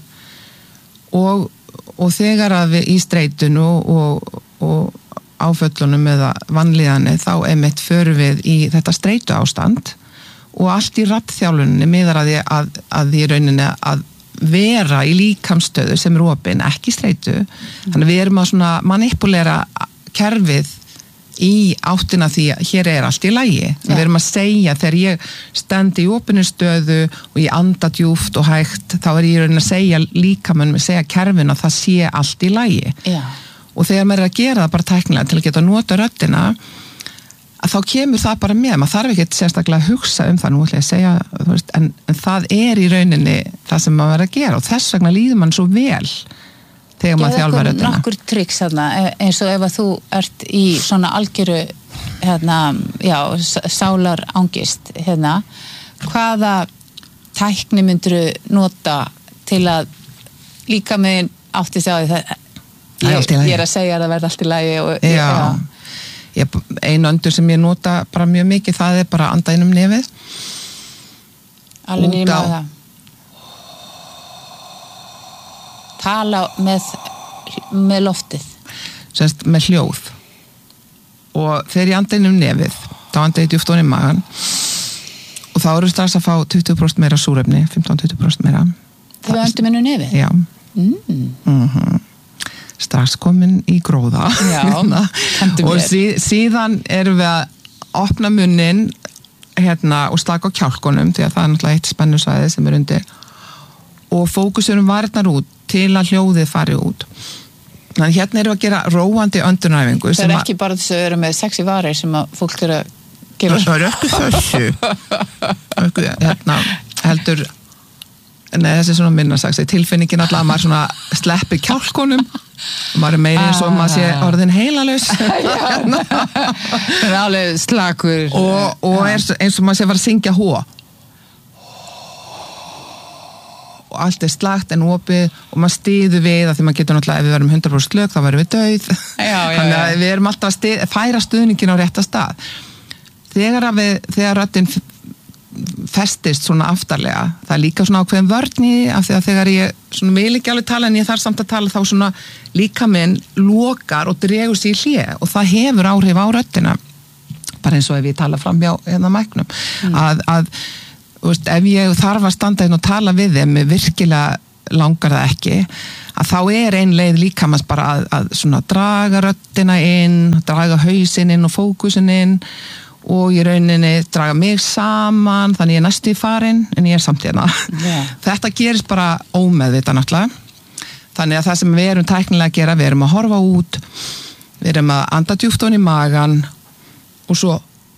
og þegar að við í streitunu og áföllunum eða vanlíðanni þá einmitt förum við í þetta streitu ástand og allt í raddþjálfuninni miðar að því rauninni að vera í líkamsstöðu sem er opin, ekki streitu þannig við erum að svona manipulera kerfið í áttina því að hér er allt í lagi við erum að segja þegar ég stend í opinni stöðu og ég anda djúpt og hægt þá er ég rauninni að segja líkamannum, segja kerfinu að það sé allt í lagi og þegar maður er að gera það bara tæknilega til að geta nota röddina að þá kemur það bara með, maður þarf ekki sérstaklega að hugsa það, nú ætla ég að segja veist, en það er í rauninni það sem maður er að gera og þess vegna líður mann svo vel þegar maður þjálfar röddina. Nokkur tricks þarna, eins og ef að þú ert í svona algjöru sálar angist hvaða tækni myndur nota til að líka með átti sig á því það ég er að segja að það verði allt í lagi einu öndur sem ég nota bara mjög mikið það er bara að anda inn nefið alveg nýjum að það tala með loftið semst með hljóð og þegar ég anda inn nefið þá anda ég djúpt ofan í magan og þá eru strax að fá 20% meira súrefni 15-20% meira þegar við öndum inn nefið? Já strax komin í gróða og síðan erum við að opna munnin og slaka á kjálkunum því að það er náttúrulega eitt spennusvæði sem er undir og fókusurum varnar út til að hljóðið fari út þannig hérna erum við að gera róandi öndunæfingu það er ekki bara þess að vera með sexy varir sem að fólk eru að það er ekki þessu hérna heldur þessi svona minnasags tilfinningin alltaf að maður svona sleppi kjálkonum og maður meiri eins og maður sé orðin heilalaus það er alveg slakur og eins og maður sé að syngja hó og allt slagt en opið og maður styður við að því maður getur náttúrulega ef við verum 100% slök þá verum við dauð þannig að við erum alltaf að færa stuðningin á rétta stað þegar röddin festist svona aftarlega það líka svona ákveðin vörn í af því að þegar ég svona vil ekki alveg tala en ég þarf samt að tala þá svona líka minn lokar og dregur sig í hlé og það hefur áhrif á röddina bara eins og ef ég tala fram hjá hérna mæknum að veist, ef ég þarf að standa inn og tala við þeim virkilega langar það ekki að þá ein leið líkamans bara að svona draga röddina inn draga hausinn inn og fókusinn inn og í rauninni draga mig saman þannig ég næstu í farin en ég samt hérna þetta gerist bara ómeðvitað náttúrulega þannig að það sem við erum tæknilega að gera við erum að horfa út við erum að anda djúpt ofan í magan og svo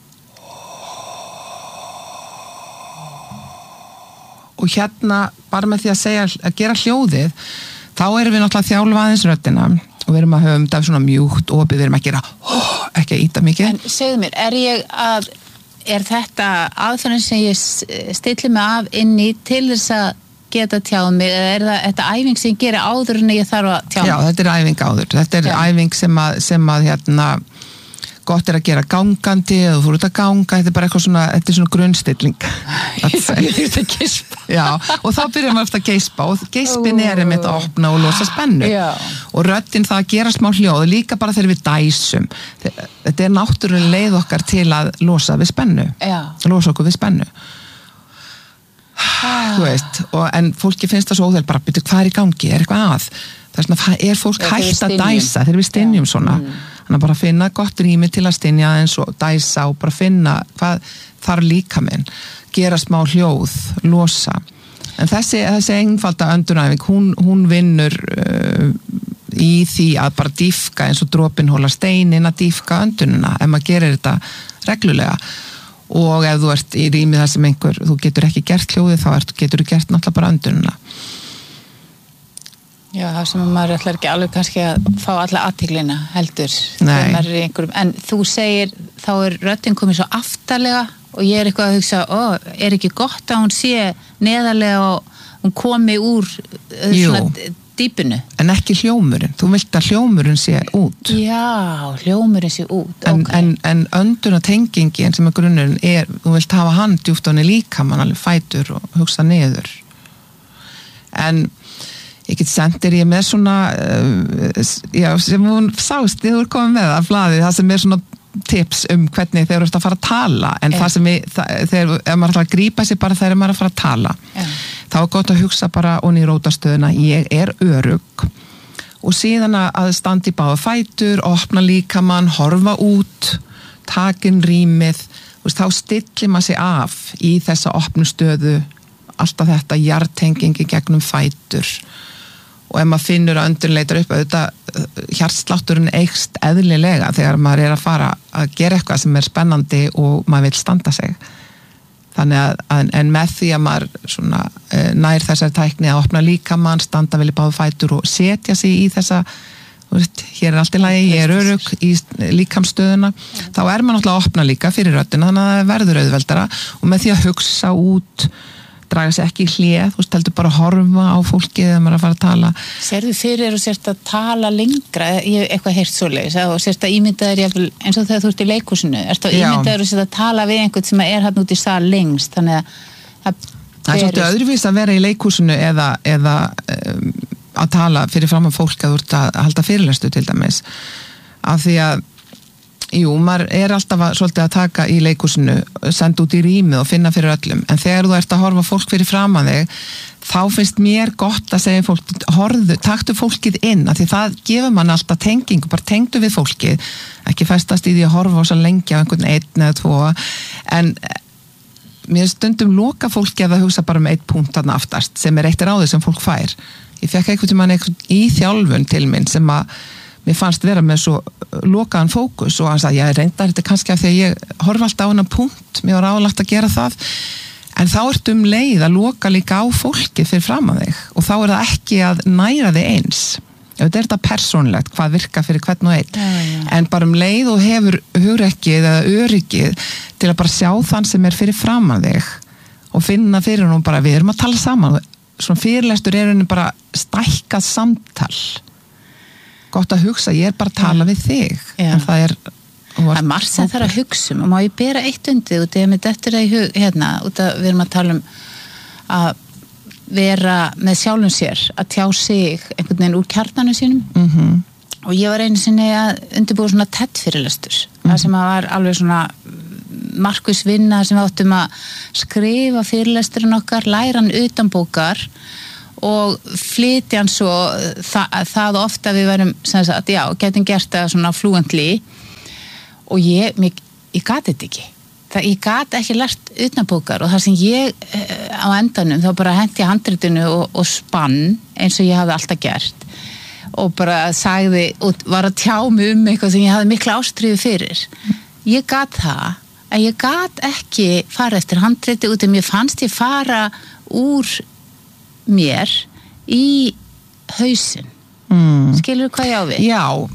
og hérna bara með því að gera hljóðið þá erum við náttúrulega að þjálfa aðeins röddina og við erum að höfum þetta svona mjúkt opið, við erum að gera ekki að íta mikið. En segðu mér, er þetta aðferðin sem ég stilli mig af inn í til þess að geta tjáð mig eða þetta æfing sem ég geri áður en ég þarf að tjá mig? Já, þetta æfing áður. Þetta æfing sem að hérna gott að gera gangandi eða þú fór út að ganga, þetta bara eitthvað svona, þetta svona grunnstilling. Ég þurfti að geispa. Já, og þá byrjar maður eftir að geispa og geispin einmitt að opna og losa spennu. Já. Og röddin það að gera smá hljóð, líka bara þegar við dæsum. Þetta náttúrulega leið okkar til að losa við spennu. Já. Losa okkur við spennu. Þú veist, en fólki finnst það svo óþægilegt bara, byrju, hvað í gangi, eitthvað að? Það er svona, fólk hægt að dæsa þegar við stynjum svona. Þannig að bara finna gott rými til að stynja eins og dæsa og bara finna hvað þarf líkaminn, gera smá hljóð, losa. En þessi einfalda öndunæfing, hún vinnur í því að bara dýfka eins og dropinn hólar steinin að dýfka öndunina ef maður gerir þetta reglulega. Og ef þú ert í rými þar sem þú getur ekki gert hljóðið þá getur þú gert náttúrulega bara öndunina. Já, það sem maður ætlar ekki alveg kannski að fá alla athyglinna heldur þegar maður í einhverjum, en þú segir þá röddin komið svo aftarlega og ég eitthvað að hugsa, er ekki gott að hún sé neðarlega og hún komi úr svona dýpinu? En ekki hljómurinn, þú vilt að hljómurinn sé út. Já, hljómurinn sé út, en öndunatengingin sem er grunnurinn þú vilt hafa hann djúpt ofan í líkamann alveg fætur og hugsa niður. En ég get sendir ég með svona sem hún sást, þú komið með það blaðið, það sem svona tips hvernig þeir eru að fara að tala en það sem þegar maður ætlar að grípa sig bara þegar maður er að fara að tala þá gott að hugsa bara onni í rótastöðuna ég örugg og síðan að standa í báða fætur opna líkamann, horfa út takin rýmið þá stillir maður sig af í þessa opnu stöðu alltaf þetta jartengingi gegnum fætur og ef maður finnur að öndun leitar upp auðvitað hjartslátturinn eykst eðlilega þegar maður er að fara að gera eitthvað sem spennandi og maður vil standa sig þannig að en með því að maður svona, nær þessari tækni að opna líkamann, standa vel í báðu fætur og setja sig í þessa hér allt í lagi, ég örugg í líkamsstöðuna, þá maður náttúrulega að opna líka fyrir röddina, þannig að það verður auðveldara og með því að hugsa út draga sig ekki í hlið, þú heldur bara að horfa á fólkið þegar maður er að fara að tala. Sérðu fyrir og sérst að tala lengra, ég hef eitthvað heyrt svoleiðis og sérst að ímyndaður eins og þegar þú ert í leikhúsinu, ertu að ímyndaður og sérst að tala við einhvern sem er hann út í sal lengst, þannig að það er svolítið öðruvís að vera í leikhúsinu eða að tala fyrir fram á fólk að þú ert að halda fyrirlestu til dæmis, af því að maður er alltaf svolítið að taka í leikhúsinu, senda út í rýmið og finna fyrir öllum, en þegar þú ert að horfa fólk fyrir fram að þig, þá finnst mér gott að segja fólk, taktu fólkið inn, af því það gefur mann alltaf tengingu, bara tengdu við fólkið, ekki festast í því að horfa og svo lengi á einhvern einn eða tvo, en mér stundum loka fólki að hugsa bara eitt punkt þarna aftast, sem eitt ráðið sem fólk fær. Ég fekk einhvern í þjálfun til minn sem að mér fannst vera með svo lokaðan fókus og hann sagði, ég reyndar þetta kannski af því að ég horfa alltaf á hennar punkt, mér var álagt að gera það, en þá ertu leið að loka líka á fólkið fyrir fram að þig og þá það ekki að næra þig eins. Þetta er þetta persónlegt, hvað virka fyrir hvern og einn, en bara leið og hefur hugrekkið eða öryggið til að bara sjá þann sem er fyrir fram að þig og finna fyrir hún bara, við erum að tala saman, svona fyrirlestur er henni bara stækkað samtal. Gott að hugsa, ég er bara að tala við þig, en það er margt sem þarf að hugsa og má ég bera eitt undir út af með þetta í hug, hérna, út af við erum að tala að vera með sjálfum sér, að tjá sig einhvern veginn úr kjarnanum sínum og ég var einu sinni að undirbúa svona TED-fyrirlestur, það sem að var alveg svona markviss vinna sem við áttum að skrifa fyrirlesturinn okkar, læra hann utan bókar og flytja hann svo það ofta við verum sem sagt, já, getum gert það svona fluently og ég gat þetta ekki ég gat ekki lært utanbókar og það sem ég á endanum þá bara henti handritinu og spann eins og ég hafði alltaf gert og bara sagði og var að tjá mig eitthvað sem ég hafði mikla ástríðu fyrir ég gat það en ég gat ekki fara eftir handriti út af mér fannst ég fara úr mér í hausinn skilur hvað ég á við? Já,